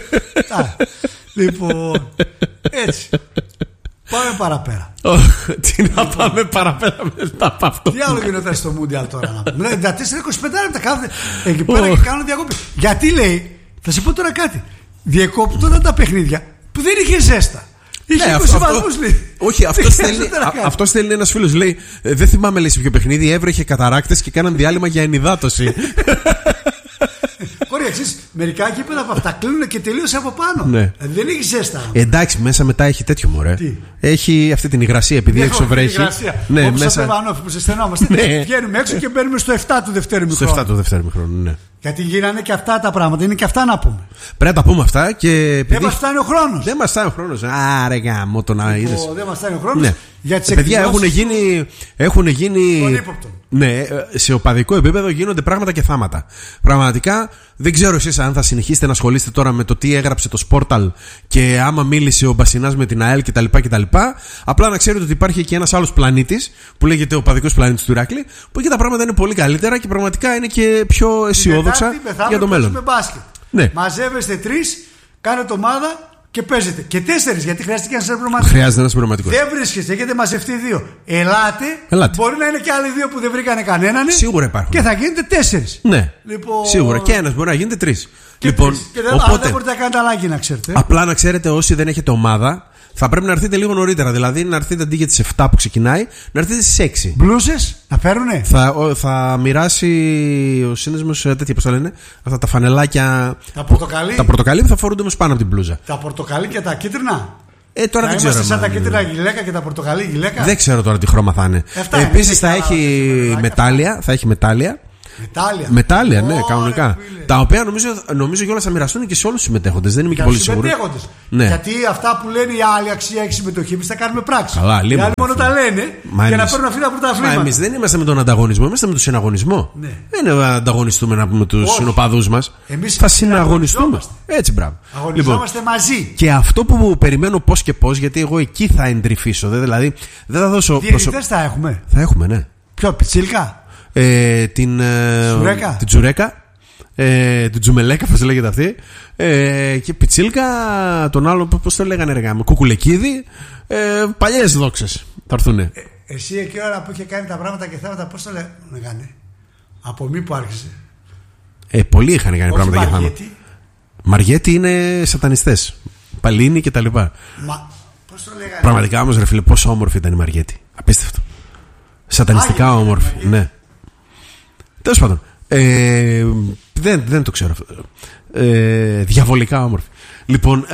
Λοιπόν, έτσι. Πάμε παραπέρα. Τι να πάμε παραπέρα μετά από αυτό? Τι άλλο γινόταν στο Μούντιαλ τώρα να πούμε? Τα 4-25 λεπτά κάθονται εκεί πέρα και κάνουν διακόπη. Γιατί λέει, θα σε πω τώρα κάτι, διακόπτονταν τα παιχνίδια που δεν είχε ζέστα. Είχε 20 βαθμούς, λέει. Όχι, αυτό στέλνει ένας φίλος, λέει, δεν θυμάμαι, λέει, σε ποιο παιχνίδι έβρεχε καταράκτες και κάναν διάλειμμα για ενυδάτωση. Ωραία, εξής, μερικά γήπεδα από αυτά κλείνουν και τελείωσε από πάνω. Ναι. Δεν έχει ζέστα. Εντάξει, μέσα μετά έχει τέτοιο μωρέ. Τι? Έχει αυτή την υγρασία επειδή έξω βρέχει. Ναι, όπως μέσα... Πεπανόφη που ζεσθενόμαστε. Ναι. Βγαίνουμε έξω και μπαίνουμε στο 7 του δευτέρου μηχρόνου. Στο 7 του δευτέρου μηχρόνου, ναι. Γιατί γίνανε και αυτά τα πράγματα. Είναι και αυτά να πούμε. Πρέπει να τα πούμε αυτά και. Επειδή... Δεν μας φτάνει ο χρόνος. Δεν μας φτάνει ο χρόνος. Άρε γάμο το να είδες. Δεν μας φτάνει ο χρόνος. Ναι. Για τις παιδιά έχουν γίνει. Τον ύποπτο. Ναι, σε οπαδικό επίπεδο γίνονται πράγματα και θάματα. Πραγματικά δεν ξέρω εσείς αν θα συνεχίσετε να ασχολείστε τώρα με το τι έγραψε το Sportal και άμα μίλησε ο Μπασινάς με την ΑΕΛ κτλ. Απλά να ξέρετε ότι υπάρχει και ένας άλλος πλανήτης που λέγεται ο οπαδικός πλανήτης του Ηράκλη, που εκεί τα πράγματα είναι πολύ καλύτερα και πραγματικά είναι και πιο αισιόδοξα για το μέλλον. Ναι. Μαζεύεστε 3, κάνετε ομάδα και παίζετε. Και 4, γιατί χρειάζεται ένα συμπληρωματικό. Χρειάζεται ένα συμπληρωματικό. Δεν βρίσκεστε, έχετε μαζευτεί 2. Ελάτε. Μπορεί να είναι και άλλοι 2 που δεν βρήκανε κανέναν. Σίγουρα υπάρχουν. Και θα γίνετε 4. Ναι. Λοιπόν... Σίγουρα. Και ένα μπορεί να γίνεται 3. Λοιπόν, οπότε, δεν μπορείτε να κάνετε αλλαγή, να ξέρετε. Απλά να ξέρετε, όσοι δεν έχετε ομάδα, θα πρέπει να έρθετε λίγο νωρίτερα. Δηλαδή να έρθετε αντί για τις 7 που ξεκινάει, να έρθετε στις 6. Μπλούζες να φέρουνε. Θα μοιράσει ο σύνδεσμος τέτοια, πώς τα λένε, αυτά τα φανελάκια. Τα πορτοκαλί που θα φορούνται όμως πάνω από την μπλούζα. Τα πορτοκαλί και τα κίτρινα. Τώρα δεν ξέρω. Σαν τα κίτρινα γυλαίκα και τα πορτοκαλί γυλαίκα. Δεν ξέρω τώρα τι χρώμα θα είναι. Επίσης θα έχει μετάλλια. Μετάλλια, ναι, κανονικά. Τα οποία νομίζω κιόλας θα μοιραστούν και σε όλους τους συμμετέχοντες. Δεν είμαι και πολύ σίγουρος. Ναι. Γιατί αυτά που λένε οι άλλοι αξία έχει συμμετοχή, εμείς θα κάνουμε πράξη. Καλά, οι άλλοι μόνο τα λένε για να παίρνουν αυτή τα πρωταθλήματα. Εμείς δεν είμαστε με τον ανταγωνισμό, είμαστε με τον συναγωνισμό. Ναι. Δεν ανταγωνιστούμε να πούμε τους συνοπαδούς μας. Θα συναγωνιστούμε. Έτσι, μπράβο. Αγωνιζόμαστε μαζί. Και αυτό που περιμένω πώς και πώς, γιατί εγώ εκεί θα εντρυφήσω. Δηλαδή δεν θα δώσω. Διαιτητές θα έχουμε. Θα έχουμε, ναι. Ποιο, Πιτσίλκα. Την Τζουρέκα, την Τζουμελέκα, πώς λέγεται αυτή, και Πιτσίλκα, τον άλλο, πώς το λέγανε, Κουκουλεκίδη, παλιές δόξες θα έρθουνε. Εσύ εκεί ώρα που είχε κάνει τα πράγματα και θέματα, πώς το λέγανε, από μη που άρχισε. Πολλοί είχαν κάνει πράγματα και θέματα. Μαριέτη είναι σατανιστές, Παλίνη και τα λοιπά. Πώς το λέγανε. Πραγματικά όμως, ρε φίλε, πόσο όμορφη ήταν η Μαριέτη. Απίστευτο. Σατανιστικά όμορφη, ναι. Τέλος πάντων, δεν το ξέρω αυτό. Διαβολικά όμορφη. Λοιπόν,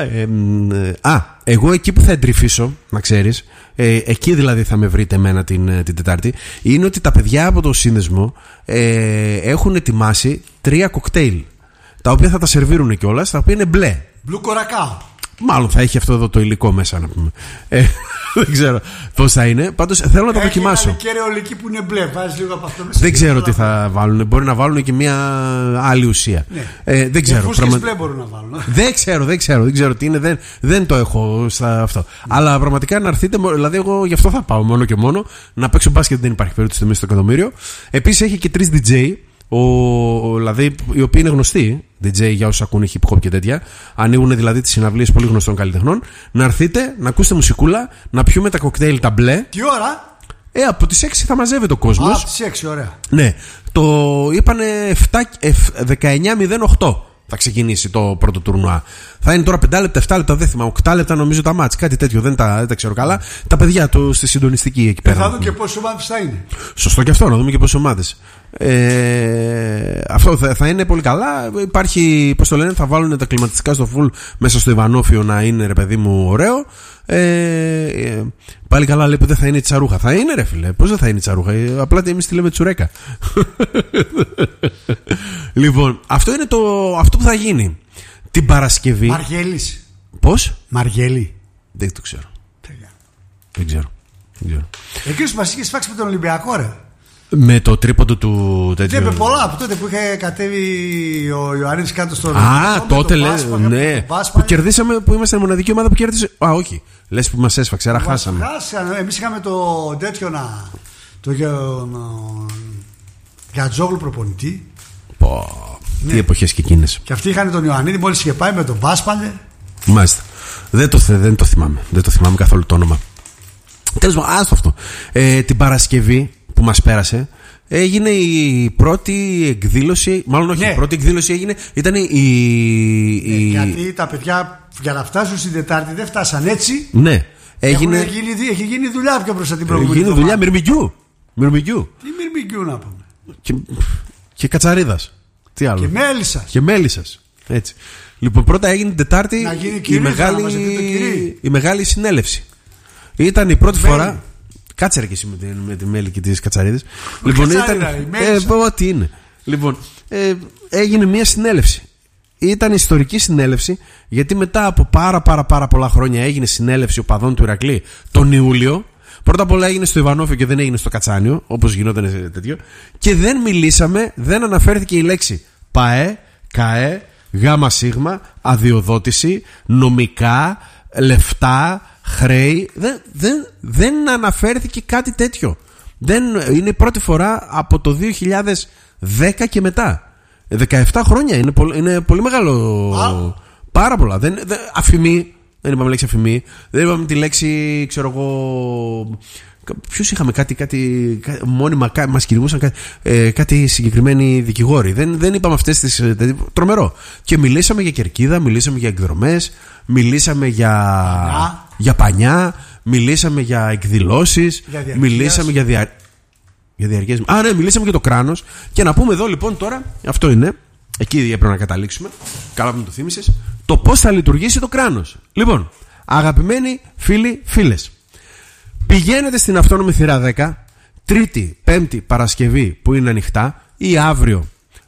εγώ εκεί που θα εντρυφήσω, να ξέρεις, εκεί δηλαδή θα με βρείτε εμένα την Τετάρτη, είναι ότι τα παιδιά από το σύνδεσμο έχουν ετοιμάσει 3 κοκτέιλ, τα οποία θα τα σερβίρουν κιόλας, τα οποία είναι μπλε. Μπλου κορακάο. Μάλλον θα έχει αυτό εδώ το υλικό μέσα, να πούμε. Δεν ξέρω πώς θα είναι. Πάντως θέλω να το δοκιμάσω. Έχει ένα ολική που είναι μπλε. Βάζεις λίγο από αυτό μέσα. Δεν ξέρω τι θα βάλουν. Μπορεί να βάλουν και μια άλλη ουσία. Ναι. Δεν ξέρω. Φούσκες μπλε μπορούν να βάλουν. Δεν ξέρω τι είναι. Δεν το έχω αυτό. Αλλά πραγματικά να έρθετε. Δηλαδή, εγώ γι' αυτό θα πάω μόνο και μόνο. Να παίξω μπάσκετ δεν υπάρχει περίπτωση στο εκατομμύριο. Επίσης έχει και 3 DJ. Δηλαδή, οι οποίοι είναι γνωστοί DJ για όσους ακούνε hip hop και τέτοια. Ανοίγουν δηλαδή τις συναυλίες πολύ γνωστών καλλιτεχνών. Να έρθετε, να ακούσετε μουσικούλα, να πιούμε τα κοκτέιλ τα μπλε. Τι ώρα? Από τις 6 θα μαζεύεται ο κόσμος. Από τις 6, ωραία. Ναι, το είπανε 19.08 θα ξεκινήσει το πρώτο τουρνουά. Θα είναι τώρα 5 λεπτά, 7 λεπτά, δεν θυμάμαι. 8 λεπτά νομίζω τα μάτς, κάτι τέτοιο, δεν τα ξέρω καλά. Τα παιδιά στη συντονιστική εκεί πέρα. Θα δούμε και πόσες ομάδες θα είναι. Σωστό και αυτό, να δούμε και πόσες ομάδες. Αυτό θα είναι πολύ καλά. Υπάρχει, πώς το λένε, θα βάλουν τα κλιματιστικά στο full μέσα στο Ιβανόφιο να είναι, ρε παιδί μου, ωραίο. Πάλι καλά λέει που δεν θα είναι τσαρούχα. Θα είναι, ρε φίλε, πώς δεν θα είναι τσαρούχα. Απλά εμείς τη λέμε τσουρέκα. Λοιπόν, αυτό είναι αυτό που θα γίνει την Παρασκευή. Μαργέλης. Πώς? Μαργέλη. Δεν το ξέρω. Δεν ξέρω. Εκείνος μας είχε σφάξει με τον Ολυμπιακό, ρε. Με το τρίποντο του τέτοιου. Ναι, με πολλά από τότε που είχε κατέβει ο Ιωαννίδης κάτω στο ρόλο. Τότε λες, ναι. Που κερδίσαμε, που είμαστε η μοναδική ομάδα που κέρδισε. Όχι. Λες που μας έσφαξε, άρα χάσαμε. Εμείς είχαμε το τέτοιο το Γιατζόγλου προπονητή. Τι εποχές και εκείνες. Και αυτοί είχαν τον Ιωαννίδη, μόλις είχε πάει με τον Βάσπαλε. Μάλιστα. Δεν το θυμάμαι. Δεν το θυμάμαι καθόλου το όνομα. Τέλος πάντων, άστο αυτό. Την Παρασκευή που μας πέρασε έγινε η πρώτη εκδήλωση. Μάλλον όχι, η πρώτη εκδήλωση έγινε. Ήταν γιατί τα παιδιά για να φτάσουν στην Τετάρτη δεν φτάσαν έτσι. Ναι. Έχει γίνει δουλειά πιο μπροστά την προηγούμενη. Γίνει δουλειά μυρμηγκιού. Τι μυρμηγκιού να πούμε. Και κατσαρίδας. Τι άλλο. Και μέλισσας. Έτσι. Λοιπόν, πρώτα έγινε την Τετάρτη η μεγάλη συνέλευση. Ήταν η πρώτη φορά. Κάτσε ρε και εσύ με τη μέλη και τις κατσαρίδες. Λοιπόν, ό,τι είναι. Λοιπόν, έγινε μια συνέλευση. Ήταν ιστορική συνέλευση, γιατί μετά από πάρα πολλά χρόνια έγινε συνέλευση οπαδών του Ηρακλή τον Ιούλιο. Πρώτα απ' όλα έγινε στο Ιβανόφιο και δεν έγινε στο Κατσάνιο, όπως γινόταν τέτοιο. Και δεν μιλήσαμε, δεν αναφέρθηκε η λέξη ΠΑΕ, ΚΑΕ, ΓΑΜΑ ΣΥΓΜΑ, αδειοδότηση, νομικά, λεφτά, χρέη. Δεν αναφέρθηκε κάτι τέτοιο. Είναι η πρώτη φορά από το 2010 και μετά. 17 χρόνια είναι πολύ μεγάλο. Πάρα πολλά. Αφημί. Δεν είπαμε λέξη αφημί. Δεν είπαμε τη λέξη, ξέρω εγώ. Ποιους είχαμε κάτι μόνιμα, μας κυνηγούσαν κάτι συγκεκριμένοι δικηγόροι. Δεν είπαμε αυτές τις. Τρομερό. Και μιλήσαμε για κερκίδα, μιλήσαμε για εκδρομές, μιλήσαμε για πανιά, μιλήσαμε για εκδηλώσεις, μιλήσαμε για διαρκές. Ναι, μιλήσαμε για το κράνος. Και να πούμε εδώ λοιπόν τώρα, αυτό είναι, εκεί έπρεπε να καταλήξουμε. Καλά που μου το θύμισες. Το πώς θα λειτουργήσει το κράνος. Λοιπόν, αγαπημένοι φίλοι, φίλες. Πηγαίνετε στην αυτόνομη θηρά 10, Τρίτη, Πέμπτη, Παρασκευή που είναι ανοιχτά, ή αύριο,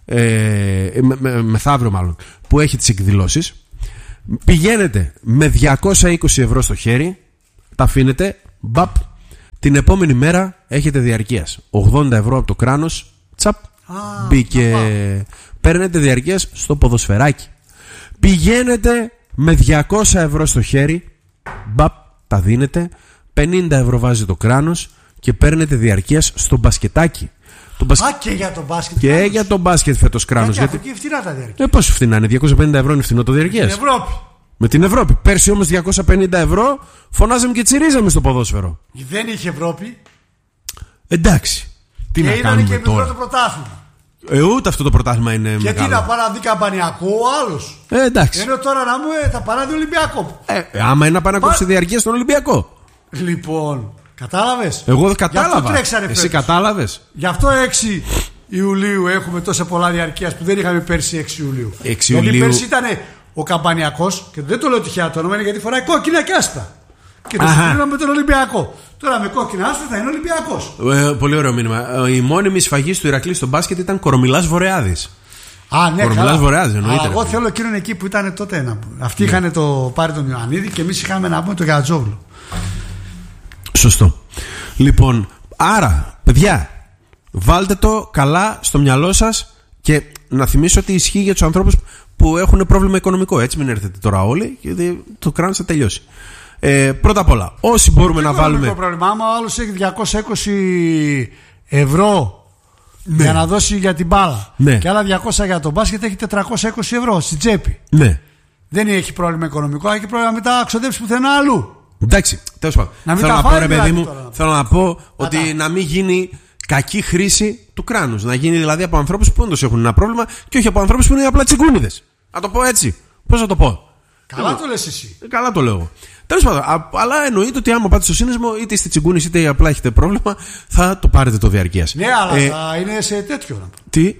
μεθαύριο μάλλον, που έχει τις εκδηλώσεις. Πηγαίνετε με 220 ευρώ στο χέρι, τα αφήνετε, μπαπ, την επόμενη μέρα έχετε διαρκείας. 80 ευρώ από το κράνος, τσαπ, μπήκε. Παίρνετε διαρκείας στο ποδοσφαιράκι. Πηγαίνετε με 200 ευρώ στο χέρι, μπαπ, τα δίνετε. 50 ευρώ βάζει το κράνος και παίρνετε διαρκείας στο μπασκετάκι. Και για το μπάσκετ. Και για το μπάσκετ φέτος κράνος. Γιατί και φτηνά τα διαρκείας. Πόσο φτηνά είναι, 250 ευρώ είναι φτηνό το διαρκείας. Στην Ευρώπη. Με την Ευρώπη. Πέρσι όμως 250 ευρώ φωνάζαμε και τσιρίζαμε στο ποδόσφαιρο. Δεν είχε Ευρώπη. Εντάξει. Τι να κάνουμε και τώρα. Το πρωτάθλημα. Ούτε αυτό το πρωτάθλημα είναι και μεγάλο. Τι να πάει να δει καμπανιακό ο άλλος. Εντάξει. Ενώ τώρα να μου θα παράδει Ολυμπιακό. Άμα είναι να πάει να κόψει διαρκεία στον Ολυμπιακό. Λοιπόν, κατάλαβες. Εγώ δεν κατάλαβα. Εσύ κατάλαβες. Γι' αυτό 6 Ιουλίου έχουμε τόσα πολλά διαρκείας που δεν είχαμε πέρσι 6 Ιουλίου. Γιατί πέρσι ήταν ο καμπανιακός, και δεν το λέω τυχαία το όνομα, είναι γιατί φοράει κόκκινα και άσπρα. Και το συγκρίνουμε με τον Ολυμπιακό. Τώρα με κόκκινα άσπρα θα είναι Ολυμπιακός. Πολύ ωραίο μήνυμα. Η μόνιμη σφαγή του Ηρακλή στο μπάσκετ ήταν Κορομιλάς Βορειάδης. Ναι, Κορομιλάς Βορειάδης εννοείται. Εγώ θέλω εκείνον εκεί που ήταν τότε. Αυτοί είχαν πάρει τον Ιωαννίδη και εμείς είχαμε να πούμε τον Γκατζόγλου. Σωστό. Λοιπόν, άρα, παιδιά, βάλτε το καλά στο μυαλό σας και να θυμίσω ότι ισχύει για τους ανθρώπους που έχουν πρόβλημα οικονομικό. Έτσι, μην έρθετε τώρα όλοι, γιατί το κράνος θα τελειώσει. Πρώτα απ' όλα, όσοι μπορούμε να βάλουμε. Το πρόβλημα, άμα ο άλλος έχει 220 ευρώ για να δώσει για την μπάλα και άλλα 200 για τον μπάσκετ, έχει 420 ευρώ στην τσέπη. Ναι. Δεν έχει πρόβλημα οικονομικό, έχει πρόβλημα μετά να ξοδέψει πουθενά αλλού. Εντάξει, τέλος πάντων. Θέλω να πω, ρε παιδί μου, θέλω να πω ότι να μην γίνει κακή χρήση του κράνους. Να γίνει δηλαδή από ανθρώπους που όντως έχουν ένα πρόβλημα και όχι από ανθρώπους που είναι απλά τσιγκούνιδες. Να το πω έτσι. Πώς θα το πω. Καλά το λες εσύ. Καλά το λέω. Τέλος πάντων, αλλά εννοείται ότι άμα πάτε στο σύνδεσμο, είτε είστε τσιγκούνης είτε απλά έχετε πρόβλημα, θα το πάρετε το διαρκείας. Ναι, αλλά θα είναι σε τέτοιο. Τι?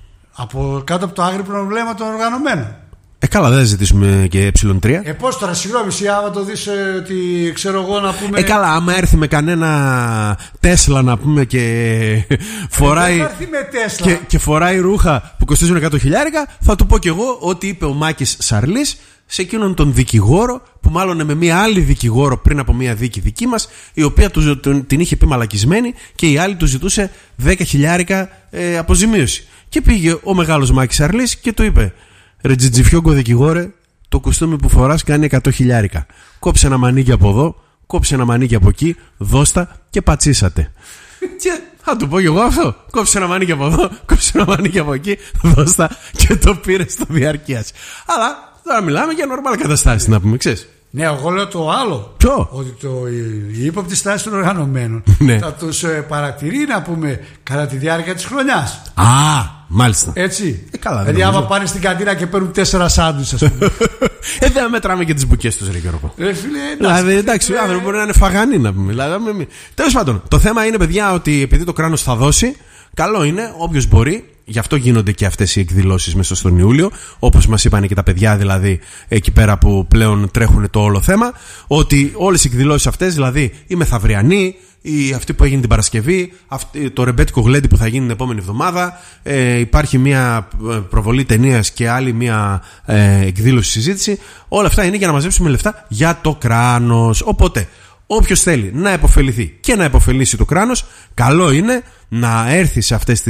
Κάτω από το άγρυπνο βλέμμα των οργανωμένων. Καλά, δεν θα ζητήσουμε και ε3. Πώς τώρα, συγγνώμη, εσύ άμα το δεις ότι ξέρω εγώ να πούμε. Καλά, άμα έρθει με κανένα Τέσλα να πούμε και φοράει. Δεν έρθει με Τέσλα. Και φοράει ρούχα που κοστίζουν 100.000, θα του πω κι εγώ ότι είπε ο Μάκης Σαρλής σε εκείνον τον δικηγόρο, που μάλλον με μία άλλη δικηγόρο πριν από μία δίκη δική μας, η οποία την είχε πει μαλακισμένη και η άλλη του ζητούσε 10.000 αποζημίωση. Και πήγε ο μεγάλος Μάκης Σαρλής και του είπε: ρε τζιτζιφιόγκο δικηγόρε, το κουστούμι που φοράς κάνει 100.000. Κόψε ένα μανίκι από εδώ, κόψε ένα μανίκι από εκεί, δώστα και πατσίσατε. Και θα του πω και εγώ αυτό. Κόψε ένα μανίκι από εδώ, κόψε ένα μανίκι από εκεί, δώστα και το πήρε στο διαρκείας. Αλλά τώρα μιλάμε για νορμάλ καταστάσεις, να πούμε, ξέρεις. Ναι, εγώ λέω το άλλο. Ποιο? Ότι η ύποπτη στάση των οργανωμένων θα τους παρατηρεί, να πούμε, κατά τη διάρκεια της χρονιάς. Μάλιστα. Έτσι. Καλά, δηλαδή, άμα πάνε στην καντίνα και παίρνουν 4 σάντουιτς, ας πούμε. Δεν μετράμε και τις μπουκές τους, ρε Γιώργο. Δηλαδή, εντάξει, οι άνθρωποι μπορεί να είναι φαγανοί, να πούμε. Τέλος πάντων, το θέμα είναι, παιδιά, ότι επειδή το κράνος θα δώσει, καλό είναι όποιος μπορεί. Γι' αυτό γίνονται και αυτές οι εκδηλώσεις μέσα στον Ιούλιο, όπως μας είπαν και τα παιδιά, δηλαδή εκεί πέρα που πλέον τρέχουν το όλο θέμα, ότι όλες οι εκδηλώσεις αυτές, δηλαδή η μεθαυριανή, αυτή που έγινε την Παρασκευή, το ρεμπέτικο γλέντι που θα γίνει την επόμενη εβδομάδα, υπάρχει μια προβολή ταινίας και άλλη μια εκδήλωση συζήτηση, όλα αυτά είναι για να μαζέψουμε λεφτά για το κράνος. Οπότε όποιος θέλει να επωφεληθεί και να επωφελήσει το κράνος, καλό είναι να έρθει σε αυτές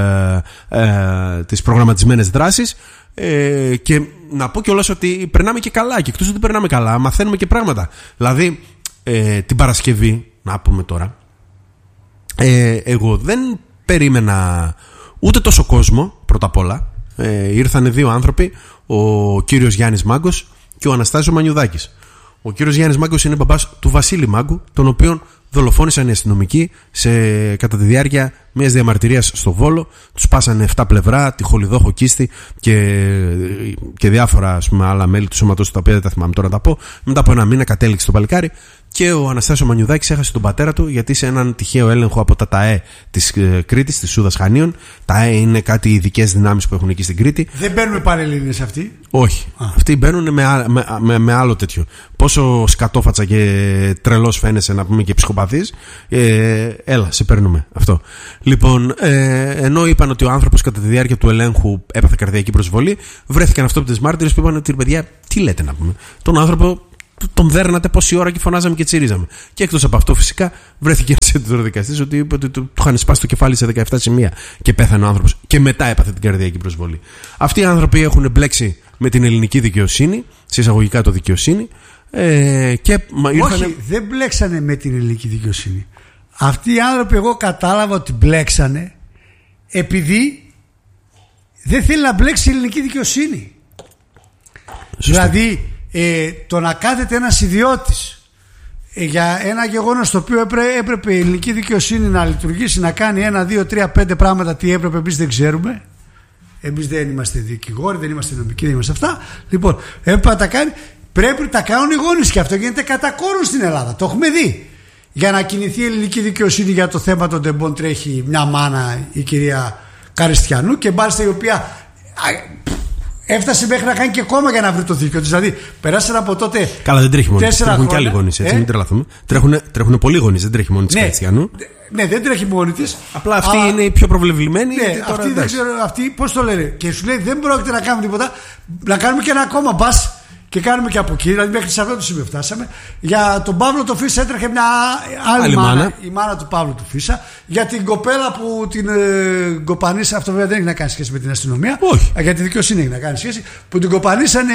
τις προγραμματισμένες δράσεις, και να πω κιόλας ότι περνάμε και καλά, και εκτός ότι περνάμε καλά, μαθαίνουμε και πράγματα. Δηλαδή την Παρασκευή, να πούμε τώρα, εγώ δεν περίμενα ούτε τόσο κόσμο. Πρώτα απ' όλα ήρθαν 2 άνθρωποι, ο κύριος Γιάννης Μάγκος και ο Αναστάσιος Μανιουδάκης. Ο κύριος Γιάννης Μάγκος είναι μπαμπάς του Βασίλη Μάγκου, τον οποίον δολοφόνησαν οι αστυνομικοί κατά τη διάρκεια μιας διαμαρτυρίας στο Βόλο. Τους πάσανε 7 πλευρά, τη Χολιδόχο Κίστη και διάφορα, ας πούμε, άλλα μέλη του σώματος, τα οποία δεν τα θυμάμαι τώρα να τα πω. Μετά από ένα μήνα κατέληξε το παλικάρι και ο Αναστάσιος Μανιουδάκης έχασε τον πατέρα του, γιατί σε έναν τυχαίο έλεγχο από τα ΤΑΕ της Κρήτης, της Σούδας Χανίων. ΤΑΕ είναι κάτι ειδικές δυνάμεις που έχουν εκεί στην Κρήτη. Δεν μπαίνουν Πανελλήνιες αυτοί. Όχι. Αυτοί μπαίνουν με άλλο τέτοιο. Πόσο σκατόφατσα και τρελός φαίνεσαι, να πούμε, και ψυχοπαθής. Έλα, σε παίρνουμε αυτό. Λοιπόν, ενώ είπαν ότι ο άνθρωπος κατά τη διάρκεια του ελέγχου έπαθε καρδιακή προσβολή, βρέθηκαν αυτόπτες μάρτυρες που είπαν ότι, παιδιά, τι λέτε να πούμε. Τον άνθρωπο τον δέρνατε πόση ώρα και φωνάζαμε και τσιρίζαμε. Και εκτός από αυτό, φυσικά, βρέθηκε ένας δικαστής ότι είπε ότι του είχαν σπάσει το κεφάλι σε 17 σημεία και πέθανε ο άνθρωπος. Και μετά έπαθε την καρδιακή προσβολή. Αυτοί οι άνθρωποι έχουν μπλέξει με την ελληνική δικαιοσύνη, σε εισαγωγικά το δικαιοσύνη. Όχι, δεν μπλέξανε με την ελληνική δικαιοσύνη. Αυτοί οι άνθρωποι, εγώ κατάλαβα ότι μπλέξανε επειδή δεν θέλει να μπλέξει η ελληνική δικαιοσύνη. Σωστή. Δηλαδή, το να κάθεται ένας ιδιώτης για ένα γεγονός το οποίο έπρεπε η ελληνική δικαιοσύνη να λειτουργήσει, να κάνει 1, 2, 3, 5 πράγματα, τι έπρεπε, εμείς δεν ξέρουμε. Εμείς δεν είμαστε δικηγόροι, δεν είμαστε νομικοί, δεν είμαστε αυτά. Λοιπόν, έπρεπε να τα κάνει. Πρέπει να τα κάνουν οι γονείς, και αυτό γίνεται κατά κόρον στην Ελλάδα. Το έχουμε δει. Για να κινηθεί η ελληνική δικαιοσύνη για το θέμα των τεμπών, τρέχει μια μάνα, η κυρία Καριστιανού, και μάλιστα η οποία έφτασε μέχρι να κάνει και κόμμα για να βρει το δίκιο της. Δηλαδή, περάσαν από τότε. Καλά, δεν τρέχει μόνη της. Τρέχουν και άλλοι γονείς, έτσι, μην τρελαθούμε. Τρέχουν πολλοί γονείς, δεν τρέχει μόνη της Καριστιανού. Ναι, δεν τρέχει μόνη της. Απλά αυτή είναι η πιο προβλεβλημένη. Ναι, αυτή δεν ξέρω, αυτή πώς το λένε. Και σου λέει, δεν πρόκειται να κάνουμε τίποτα. Να κάνουμε και ένα κόμμα, μπας. Και κάνουμε και από εκεί, δηλαδή μέχρι σε αυτό το σημείο φτάσαμε. Για τον Παύλο το Φίσα έτρεχε μια άλλη μάνα, η μάνα του Παύλου του Φίσα. Για την κοπέλα που την κοπανίσανε, αυτό βέβαια δεν έχει να κάνει σχέση με την αστυνομία. Όχι. Για τη δικαιοσύνη έχει να κάνει σχέση. Που την κοπανίσανε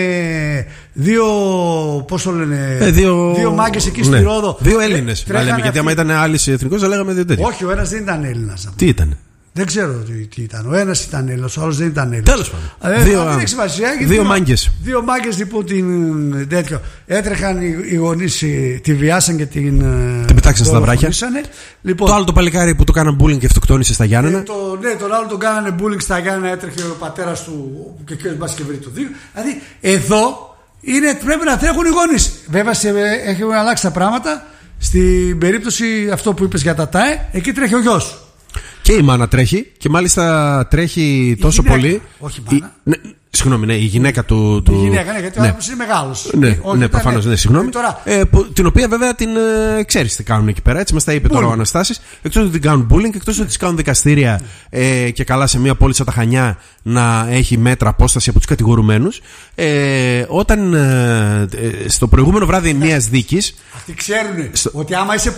δύο, πώς το λένε, δύο μάγκες εκεί στη Ρόδο. Δύο Έλληνες. Γιατί άμα ήταν άλλος εθνικός θα λέγαμε δύο τέτοια. Όχι, ο ένας δεν ήταν Έλληνας. Τι ήταν? Δεν ξέρω τι ήταν. Ο ένας ήταν Έλληνας, ο άλλος δεν ήταν Έλληνας. Τέλος πάντων. Δύο μάγκες. Δύο μάγκες, λοιπόν, τέτοιο. Έτρεχαν οι γονείς, τη βιάσαν και την πετάξαν στα βράχια. Λοιπόν, το άλλο το παλικάρι που το κάναν μπούλινγκ και αυτοκτόνησε στα Γιάννενα. Ναι, τον άλλο τον κάνανε μπούλινγκ στα Γιάννενα, έτρεχε ο πατέρας του και ο κ. Μπασκεβρή του δύο. Δηλαδή, εδώ πρέπει να τρέχουν οι γονείς. Βέβαια, έχουν αλλάξει τα πράγματα. Στην περίπτωση αυτό που είπες για τα ΤΑΕ, εκεί τρέχει ο γιος. Και η μάνα τρέχει, και μάλιστα τρέχει τόσο πολύ. Όχι η μάνα. Συγγνώμη, ναι, η γυναίκα του. Η γυναίκα, ναι, γιατί ο άνθρωπος είναι μεγάλος. Ναι, προφανώς, ναι, συγγνώμη. Την οποία βέβαια την ξέρεις τι κάνουν εκεί πέρα, έτσι μας τα είπε τώρα ο Αναστάσης. Εκτός ότι την κάνουν bullying, εκτός ότι τις κάνουν δικαστήρια και καλά σε μια πόλη σαν τα Χανιά να έχει μέτρα απόσταση από τους κατηγορουμένους. Όταν στο προηγούμενο βράδυ μιας δίκης. Αυτοί ξέρουν ότι άμα είσαι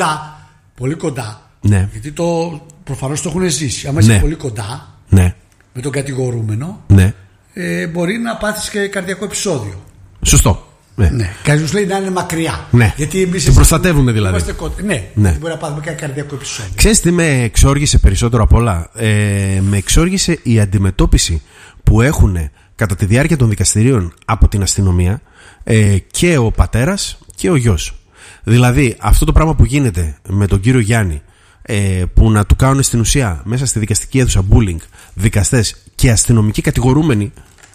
πολύ κοντά. Ναι. Γιατί προφανώς το έχουν ζήσει. Άμα είσαι πολύ κοντά με τον κατηγορούμενο, μπορεί να πάθεις και καρδιακό επεισόδιο. Σωστό. Ναι. Κάποιος λέει να είναι μακριά. Ναι. Γιατί εμείς την προστατεύουν δηλαδή. Ναι. Μπορεί να πάθουμε και καρδιακό επεισόδιο. Ξέρεις τι με εξόργησε περισσότερο απ' όλα? Με εξόργησε η αντιμετώπιση που έχουν κατά τη διάρκεια των δικαστηρίων από την αστυνομία και ο πατέρας και ο γιος. Δηλαδή, αυτό το πράγμα που γίνεται με τον κύριο Γιάννη, που να του κάνουν στην ουσία μέσα στη δικαστική αίθουσα bullying δικαστές και αστυνομικοί κατηγορούμενοι,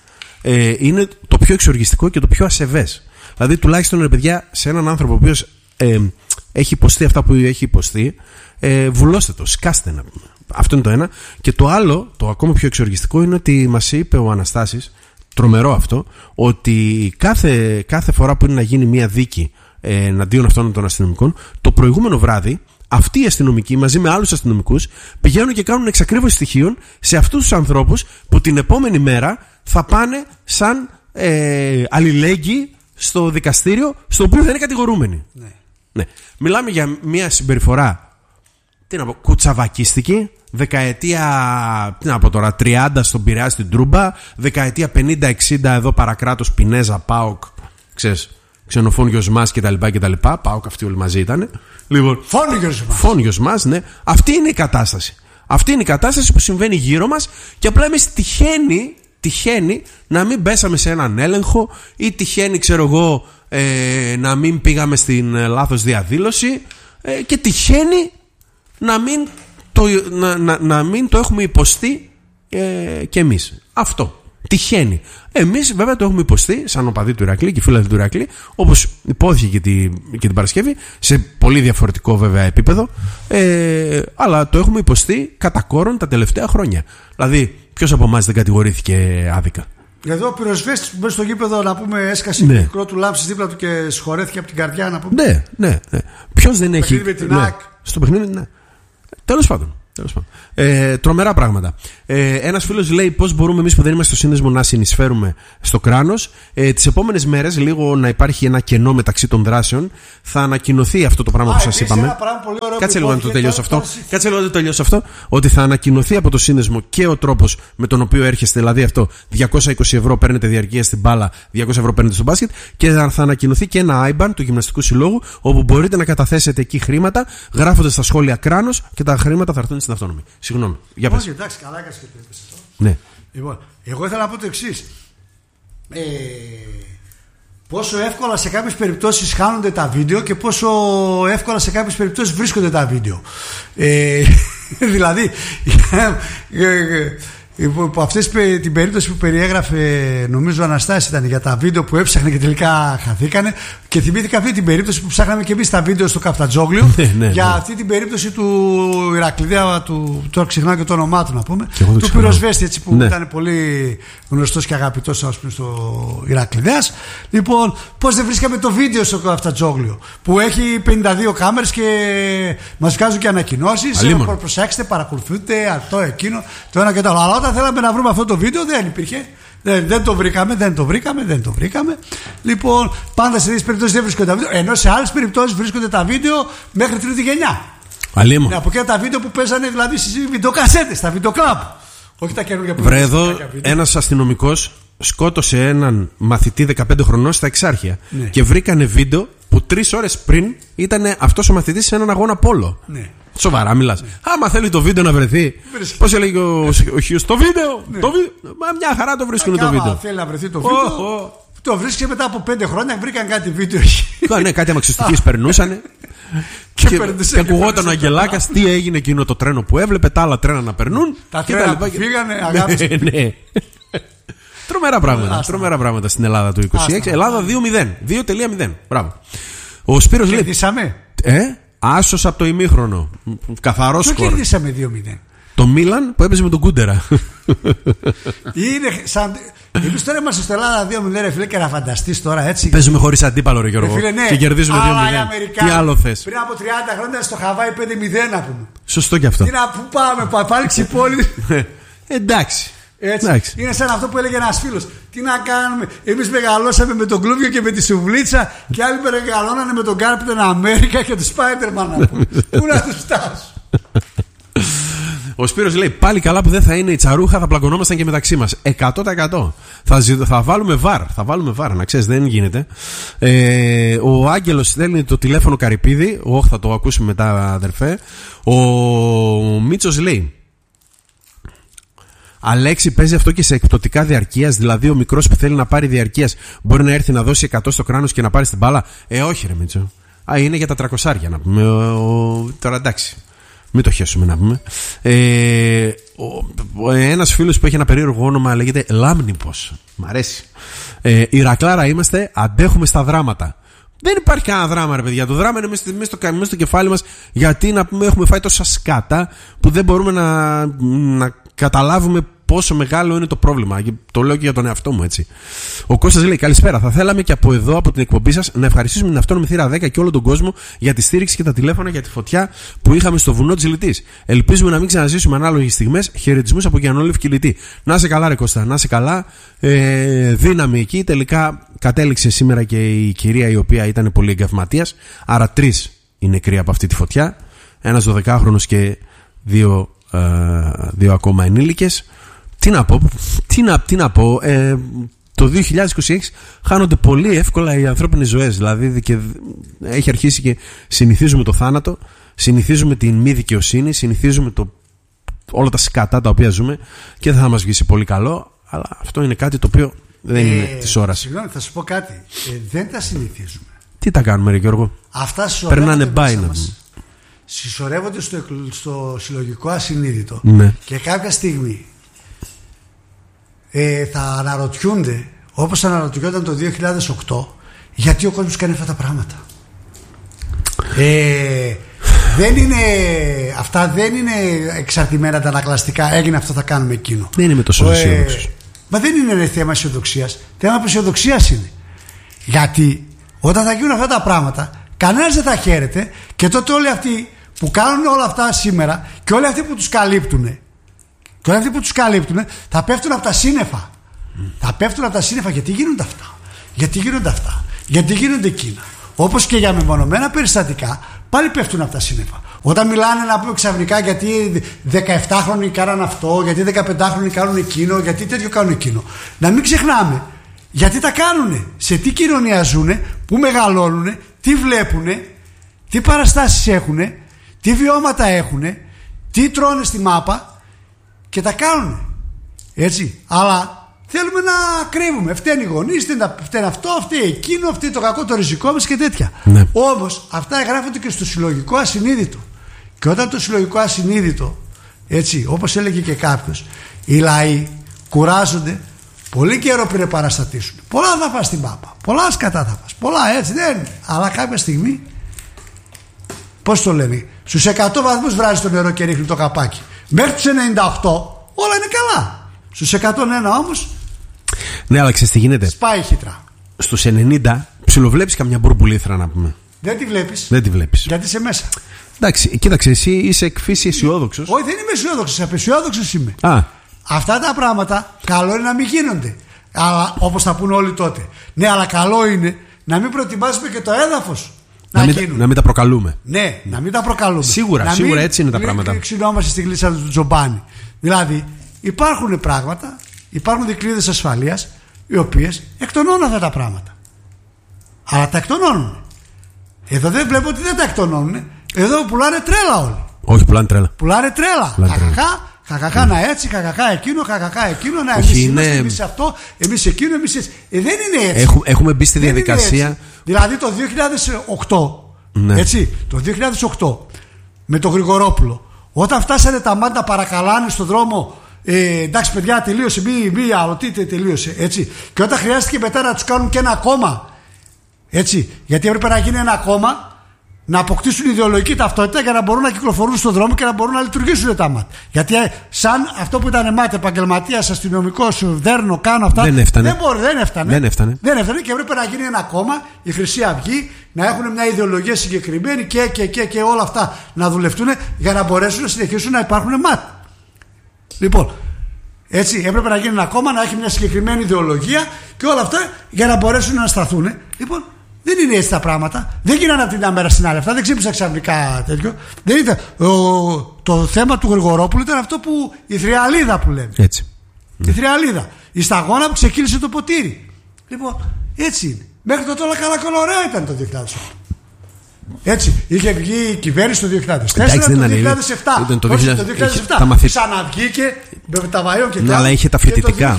είναι το πιο εξοργιστικό και το πιο ασεβές. Δηλαδή, τουλάχιστον, ρε παιδιά, σε έναν άνθρωπο ο οποίος έχει υποστεί αυτά που έχει υποστεί, βουλώστε το, σκάστε να πούμε. Αυτό είναι το ένα. Και το άλλο, το ακόμα πιο εξοργιστικό, είναι ότι μας είπε ο Αναστάσης, τρομερό αυτό, ότι κάθε φορά που είναι να γίνει μια δίκη εναντίον αυτών των αστυνομικών, το προηγούμενο βράδυ αυτοί οι αστυνομικοί μαζί με άλλους αστυνομικούς πηγαίνουν και κάνουν εξακρίβωση στοιχείων σε αυτούς τους ανθρώπους που την επόμενη μέρα θα πάνε σαν αλληλέγγυοι στο δικαστήριο, στο οποίο θα είναι κατηγορούμενοι. Ναι. Μιλάμε για μια συμπεριφορά, κουτσαβακίστικη, δεκαετία 30 στον Πειραιά στην Τρούμπα, δεκαετία 50-60 εδώ παρακράτος Πινέζα, ΠΑΟΚ, ξέρεις, Ξενοφώνιος μας κτλ. ΠΑΟΚ, αυτοί όλοι μαζί ήταν. Λοιπόν, Φώνιος μας, ναι. Αυτή είναι η κατάσταση. Αυτή είναι η κατάσταση που συμβαίνει γύρω μας και απλά εμείς τυχαίνει Τυχαίνει να μην πέσαμε σε έναν έλεγχο ή τυχαίνει, ξέρω εγώ, να μην πήγαμε στην λάθος διαδήλωση και τυχαίνει να μην το έχουμε υποστεί και εμείς. Αυτό. Τυχαίνει. Εμείς βέβαια το έχουμε υποστεί σαν οπαδοί του Ηρακλή και φίλοι του Ηρακλή, όπως υπόθηκε και την Παρασκευή, σε πολύ διαφορετικό βέβαια επίπεδο, αλλά το έχουμε υποστεί κατά κόρον τα τελευταία χρόνια. Δηλαδή, ποιος από εμάς δεν κατηγορήθηκε άδικα? Εδώ ο πυροσβέστης που μπήκε στο γήπεδο, να πούμε, έσκασε το μικρό του λάμψη δίπλα του και σχορέθηκε από την καρδιά, να πούμε. Ναι. Ποιος δεν έχει. Με την ΑΕΚ. Στο παιχνίδι, ναι. Τέλος πάντων. Τρομερά πράγματα. Ένας φίλος λέει πώς μπορούμε εμείς που δεν είμαστε στο σύνδεσμο να συνεισφέρουμε στο κράνος. Τις επόμενες μέρες, λίγο να υπάρχει ένα κενό μεταξύ των δράσεων, θα ανακοινωθεί αυτό το πράγμα που σας είπαμε. Κάτσε λίγο να το τελειώσω αυτό. Ότι θα ανακοινωθεί από το σύνδεσμο και ο τρόπος με τον οποίο έρχεστε. Δηλαδή αυτό, 220 ευρώ παίρνετε διαρκεία στην μπάλα, 200 ευρώ παίρνετε στο μπάσκετ. Και θα ανακοινωθεί και ένα IBAN του Γυμναστικού Συλλόγου, όπου μπορείτε να καταθέσετε εκεί χρήματα, γράφοντας στα σχόλια κράνος, και τα χρήματα θα έρθουν στην αυτόνομη. Συγγνώμη. Για πες. Όχι, εντάξει, καλά έκανες και το είπες αυτό. Ναι. Λοιπόν, εγώ ήθελα να πω το εξής. Πόσο εύκολα σε κάποιες περιπτώσεις χάνονται τα βίντεο και πόσο εύκολα σε κάποιες περιπτώσεις βρίσκονται τα βίντεο. Δηλαδή, από αυτή την περίπτωση που περιέγραφε, νομίζω ο Αναστάσης ήταν, για τα βίντεο που έψαχνε και τελικά χαθήκανε, και θυμήθηκα αυτή την περίπτωση που ψάχναμε και εμείς τα βίντεο στο Καφτατζόγλιο για αυτή την περίπτωση του Ηρακλειδέα, τώρα ξεχνάω και το όνομά του, να πούμε, του πυροσβέστη, έτσι, που ήταν πολύ γνωστός και αγαπητός, ας πούμε, στο Ηρακλειδέας. Λοιπόν, πώς δεν βρίσκαμε το βίντεο στο Καφτατζόγλιο που έχει 52 κάμερες και μας βγάζουν και ανακοινώσεις, προσέξτε, παρακολουθείτε αυτό, εκείνο, το ένα και το άλλο. Αλλά όταν θέλαμε να βρούμε αυτό το βίντεο δεν υπήρχε. Δεν το βρήκαμε. Λοιπόν, πάντα σε τέτοιες περιπτώσεις δεν βρίσκονται τα βίντεο, ενώ σε άλλες περιπτώσεις βρίσκονται τα βίντεο μέχρι τρίτη γενιά. Ναι, από εκεί τα βίντεο που παίζανε, δηλαδή στις βιντεοκασέτες, στα βιντεοκλαμπ. Όχι τα καινούργια που παίζανε. Βρε, εδώ ένας αστυνομικός σκότωσε έναν μαθητή 15 χρονών στα Εξάρχεια. Ναι. Και βρήκανε βίντεο που 3 ώρες πριν ήταν αυτός ο μαθητής σε έναν αγώνα πόλο. Ναι. Σοβαρά μιλάς? Ναι. Άμα θέλει το βίντεο να βρεθεί. Πώς έλεγε ο Χιούς, το βίντεο. Ναι. Μα μια χαρά το βρίσκουν το βίντεο. Αν θέλει να βρεθεί το βίντεο, το βρίσκει μετά από 5 χρόνια. Βρήκαν κάτι βίντεο. Ναι, κάτι αμαξιστικές περνούσανε. Και ακουγόταν ο Αγγελάκας τι έγινε εκείνο το τρένο που έβλεπε, τα άλλα τρένα να περνούν. Τα τρένα που φύγανε, αγάπη. Ναι. Τρομερά πράγματα στην Ελλάδα του 26. Ελλάδα 2-0. Μπράβο. Ο Σπύρος λέει. Κερδίσαμε. Άσος από το ημίχρονο. Καθαρό σκορ. Το κερδίσαμε 2-0. Το Μίλαν που έπαιζε με τον Κούντερα. Είναι σαν. Εμείς τώρα είμαστε στο Ελλάδα 2-0, ρε φίλε, και να φανταστείς τώρα, έτσι. Παίζουμε χωρίς αντίπαλο, ρε Γιώργο. Φίλε, ναι. Και κερδίζουμε 2-0. Τι άλλο θες? Πριν από 30 χρόνια στο Χαβάη 5-0, να πούμε. Σωστό κι αυτό. Τι να πού πάμε, πάλι πόλη. Εντάξει. Έτσι. Είναι σαν αυτό που έλεγε ένας φίλος. Τι να κάνουμε? Εμείς μεγαλώσαμε με τον Κλούβιο και με τη Σουβλίτσα, και άλλοι μεγαλώνανε με τον Κάρπιτον Αμέρικα και τον Σπάιντερμαν. Πού να τους φτάσουν? Ο Σπύρος λέει πάλι καλά που δεν θα είναι η τσαρούχα, θα πλακωνόμασταν και μεταξύ μας. 100%. Θα βάλουμε βάρ, να ξέρεις, δεν γίνεται. Ο Άγγελος στέλνει το τηλέφωνο Καρυπίδη. Θα το ακούσουμε μετά, αδερφέ. Ο Μίτσος λέει: Αλέξη, παίζει αυτό και σε εκπτωτικά διαρκείας? Δηλαδή, ο μικρός που θέλει να πάρει διαρκείας μπορεί να έρθει να δώσει 100 στο κράνος και να πάρει την μπάλα? Όχι, ρε Μίτσο. Είναι για τα 300, να πούμε. Τώρα εντάξει. Μην το χέσουμε, να πούμε. Ένας φίλος που έχει ένα περίεργο όνομα λέγεται Λάμνηπος. Μ' αρέσει. Ηρακλάρα είμαστε, αντέχουμε στα δράματα. Δεν υπάρχει κανένα δράμα, ρε παιδιά. Το δράμα είναι μέσα στο κεφάλι μας, γιατί να πούμε, έχουμε φάει τόσα σκάτα που δεν μπορούμε να καταλάβουμε πόσο μεγάλο είναι το πρόβλημα. Και το λέω και για τον εαυτό μου, έτσι. Ο Κώστας λέει: Καλησπέρα. Θα θέλαμε και από εδώ, από την εκπομπή σας, να ευχαριστήσουμε την αυτόνομη θύρα 10 και όλο τον κόσμο για τη στήριξη και τα τηλέφωνα για τη φωτιά που είχαμε στο βουνό της Λιτής. Ελπίζουμε να μην ξαναζήσουμε ανάλογες στιγμές. Χαιρετισμούς από Γιαννόλευ και Λιτή. Να σε καλά, ρε Κώστα, να σε καλά. Δύναμη εκεί. Τελικά κατέληξε σήμερα και η κυρία, η οποία ήταν πολύ εγκαυματίας. Άρα 3 είναι νεκροί από αυτή τη φωτιά. Ένας 12χρονος και 2 ακόμα ενήλικες. Τι να πω, το 2026 χάνονται πολύ εύκολα οι ανθρώπινες ζωές. Δηλαδή και έχει αρχίσει και συνηθίζουμε το θάνατο, συνηθίζουμε την μη δικαιοσύνη, συνηθίζουμε όλα τα σκατά τα οποία ζούμε, και δεν θα μας βγει σε πολύ καλό. Αλλά αυτό είναι κάτι το οποίο δεν είναι της ώρας. Συγγνώμη, θα σου πω κάτι. Δεν τα συνηθίζουμε. Τι τα κάνουμε, ρε Γιώργο? Αυτά περνάνε μπάινα. Συσσωρεύονται στο συλλογικό ασυνείδητο. Ναι. Και κάποια στιγμή θα αναρωτιούνται, όπως αναρωτιόταν το 2008, γιατί ο κόσμος κάνει αυτά τα πράγματα. Αυτά δεν είναι εξαρτημένα τα ανακλαστικά. Έγινε αυτό, θα κάνουμε εκείνο. Δεν είναι τόσο αισιόδοξος. Μα δεν είναι θέμα αισιοδοξίας. Θέμα αισιοδοξίας είναι. Γιατί όταν θα γίνουν αυτά τα πράγματα, κανένας δεν θα χαίρεται, και τότε όλοι αυτοί που κάνουν όλα αυτά σήμερα και όλοι αυτοί που τους καλύπτουν, θα πέφτουν από τα σύννεφα. Θα πέφτουν από τα σύννεφα. Γιατί γίνονται αυτά. Γιατί γίνονται εκείνα. Όπως και για μεμονωμένα περιστατικά, πάλι πέφτουν από τα σύννεφα. Όταν μιλάνε, να πούμε ξαφνικά, γιατί 17χρονοι κάναν αυτό, γιατί 15χρονοι κάνουν εκείνο, γιατί τέτοιο κάνουν εκείνο. Να μην ξεχνάμε γιατί τα κάνουνε, σε τι κοινωνία ζουνε, πού μεγαλώνουνε, τι βλέπουνε, τι παραστάσεις έχουνε, τι βιώματα έχουνε, τι τρώνε στη μάπα, και τα κάνουνε. Έτσι. Αλλά θέλουμε να κρύβουμε. Φταίνει οι γονείς, φταίνει αυτό, φταίνει εκείνο, φταίνει το κακό το ριζικό μας και τέτοια. Ναι. Όμως αυτά εγγράφονται και στο συλλογικό ασυνείδητο. Και όταν το συλλογικό ασυνείδητο, έτσι, όπως έλεγε και κάποιος, οι λαοί κουράζονται πολύ καιρό πριν παραστατήσουν. Πολλά θα φας στην πάπα, πολλά σκατά θα φας, πολλά, έτσι δεν είναι. Αλλά κάποια στιγμή, πώς το λένε, στους 100 βαθμούς βράζει το νερό και ρίχνει το καπάκι. Μέχρι τους 98 όλα είναι καλά. Στους 101 όμως, ναι, αλλά ξέρεις τι γίνεται? σπάει η χύτρα. Στους 90 ψιλοβλέπεις καμιά μπουρμπουλήθρα, να πούμε. Δεν τη βλέπεις. Δεν τη βλέπεις. Γιατί είσαι μέσα. Εντάξει, κοίταξε, εσύ είσαι εκφύση αισιόδοξος. Όχι, δεν είμαι αισιόδοξος, απαισιόδοξος είμαι. Αυτά τα πράγματα καλό είναι να μην γίνονται. Αλλά όπως θα πούνε όλοι τότε. Ναι, αλλά καλό είναι να μην προετοιμάσουμε και το έδαφος να μην τα προκαλούμε. Ναι, να μην τα προκαλούμε. Σίγουρα έτσι είναι τα πράγματα. Να μην ξυνόμαστε στη γλίτσα του Τζομπάνι. Δηλαδή, υπάρχουν πράγματα, υπάρχουν δικλείδες ασφαλείας, οι οποίες εκτονώνουν αυτά τα πράγματα. Αλλά τα εκτονώνουν. Εδώ δεν βλέπω ότι δεν τα εκτονώνουν. Εδώ πουλάνε τρέλα όλοι. Όχι, πουλάνε τρέλα. Πουλάνε τρέλα. Χαχαχά, να έτσι, χαχαχά εκείνο, να εμείς είμαστε, εμείς αυτό, εμείς εκείνο, εμείς έτσι. Δεν είναι έτσι. Έχουμε μπει στη διαδικασία. Δηλαδή το 2008, ναι. Έτσι, το 2008 με τον Γρηγορόπουλο, όταν φτάσανε τα μάτια παρακαλάνε στον δρόμο, εντάξει παιδιά, τελείωσε, μη άλλο, τι τελείωσε, έτσι. Και όταν χρειάστηκε μετά να τους κάνουν και ένα κόμμα, έτσι, γιατί έπρεπε να γίνει ένα κόμμα, να αποκτήσουν ιδεολογική ταυτότητα για να μπορούν να κυκλοφορούν στον δρόμο και να μπορούν να λειτουργήσουν τα ΜΑΤ. Γιατί σαν αυτό που ήταν ΜΑΤ, επαγγελματίας, αστυνομικός, δέρνω, κάνω αυτά. Δεν έφτανε. Δεν έφτανε και έπρεπε να γίνει ένα κόμμα, η Χρυσή Αυγή, να έχουν μια ιδεολογία συγκεκριμένη και όλα αυτά να δουλευτούν για να μπορέσουν να συνεχίσουν να υπάρχουν ΜΑΤ. Λοιπόν, έτσι έπρεπε να γίνει ένα κόμμα, να έχει μια συγκεκριμένη ιδεολογία και όλα αυτά για να μπορέσουν να σταθούν. Λοιπόν, δεν είναι έτσι τα πράγματα. Δεν γίνανε από την μια μέρα στην άλλη. Αυτά δεν ξύπνησαν ξαφνικά τέτοιο. Δεν ήταν. Το θέμα του Γρηγορόπουλου ήταν αυτό που η θριαλίδα που λέμε. Έτσι. Η θριαλίδα. Η σταγόνα που ξεκίνησε το ποτήρι. Λοιπόν, έτσι είναι. Μέχρι τότε όλα καλά και όλα ωραία ήταν το 2008. Έτσι. Είχε βγει η κυβέρνηση το 2004, το 2007. Ήταν το 2007. Ξαναβγήκε με τα βαϊόν και ναι, αλλά είχε τα φοιτητικά.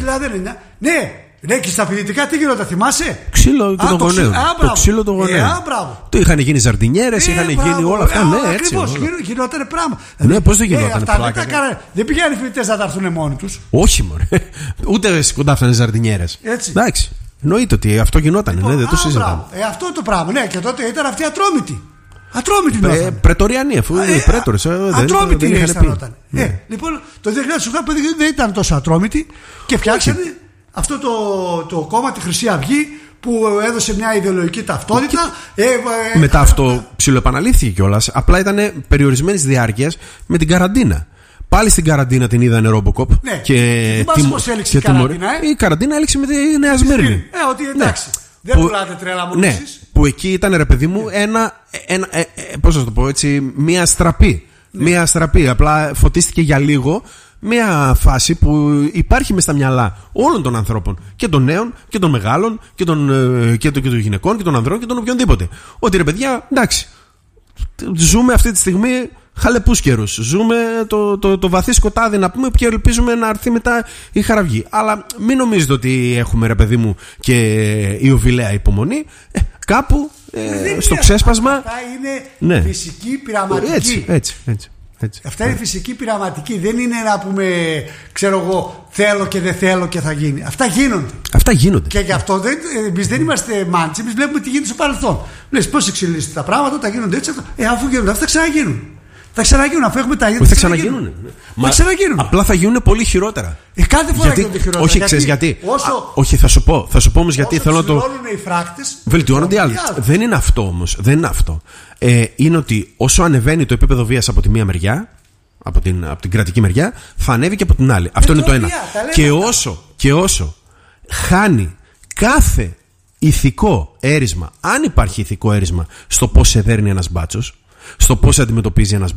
Ναι, και στα φοιτητικά τι γινόταν, θυμάσαι? Ξύλο των γονέων. Το ξύλο των γονέων. Το είχαν γίνει ζαρτινιέρες, είχαν γίνει όλα αυτά. Ναι, έτσι. Ακριβώς, γινόταν πράγμα. Ναι, πώς δεν γινόταν? Δεν πήγαν οι φοιτητές να τα έρθουν μόνοι τους. Όχι, μωρέ. Ούτε κοντά φτάνε ζαρτινιέρες. Εντάξει. Εννοείται ότι αυτό γινόταν. Δεν το συζητάμε. Αυτό το πράγμα. Ναι, και τότε ήταν αυτοί ατρόμητοι. Ατρόμητοι. Πρετοριανοί, αφού είναι πρέτορες. Ατρόμητοι αισθανόταν. Λοιπόν, το 2008 δεν ήταν τόσο ατρόμητοι και φτιάξανε αυτό το κόμμα, τη Χρυσή Αυγή, που έδωσε μια ιδεολογική ταυτότητα. Μετά αυτό ψιλοεπαναλήφθηκε κιόλας. Απλά ήταν περιορισμένης διάρκειας με την καραντίνα. Πάλι στην καραντίνα την είδανε Ρόμποκοπ. Ναι. Και πώς έληξε η καραντίνα? Η καραντίνα έληξε με τη Νέα Σμύρνη. Ότι εντάξει. Δεν πουλάτε τρέλα μόνο εσείς. Που εκεί ήταν, ρε παιδί μου, πώς θα το πω έτσι, μια στραπή. Μια στραπή. Απλά φωτίστηκε για λίγο. Μια φάση που υπάρχει μες στα μυαλά όλων των ανθρώπων, και των νέων και των μεγάλων και των γυναικών και των ανδρών και των οποιονδήποτε. Ότι ρε παιδιά, εντάξει, ζούμε αυτή τη στιγμή χαλεπούς καιρούς. Ζούμε το βαθύ σκοτάδι, να πούμε, και ελπίζουμε να έρθει μετά η χαραυγή. Αλλά μην νομίζετε ότι έχουμε, ρε παιδί μου, και η οβιλέα υπομονή. Κάπου στο ξέσπασμα. Αυτά είναι φυσική πειραματική. Έτσι. Αυτά είναι φυσική πειραματική. Δεν είναι να πούμε, ξέρω εγώ, θέλω και δεν θέλω και θα γίνει. Αυτά γίνονται. Και γι' αυτό εμείς δεν είμαστε μάντσι. Εμείς βλέπουμε τι γίνεται στο παρελθόν. Λες πώς εξελίσσονται τα πράγματα, όταν γίνονται έτσι. Αφού γίνονται αυτά, θα ξαναγίνουν. Θα ξαναγίνουν, αφού έχουμε τα ίδια. Θα ξαναγίνουν. Απλά θα γίνουν πολύ χειρότερα. Κάθε φορά γίνονται χειρότερα. Όχι, ξέρεις γιατί. Όχι, θα σου πω όμως γιατί θέλω να το. Οι φράκτες, βελτιώνονται οι άλλοι. Δεν είναι αυτό όμως. Δεν είναι αυτό. Είναι ότι όσο ανεβαίνει το επίπεδο βίας από τη μία μεριά, από την κρατική μεριά, θα ανέβει και από την άλλη. Αυτό είναι το ένα. Και όσο χάνει κάθε ηθικό έρισμα, αν υπάρχει ηθικό έρισμα, στο πώς σε δέρνει ένας μπάτσος, στο πώς αντιμετωπίζει ένας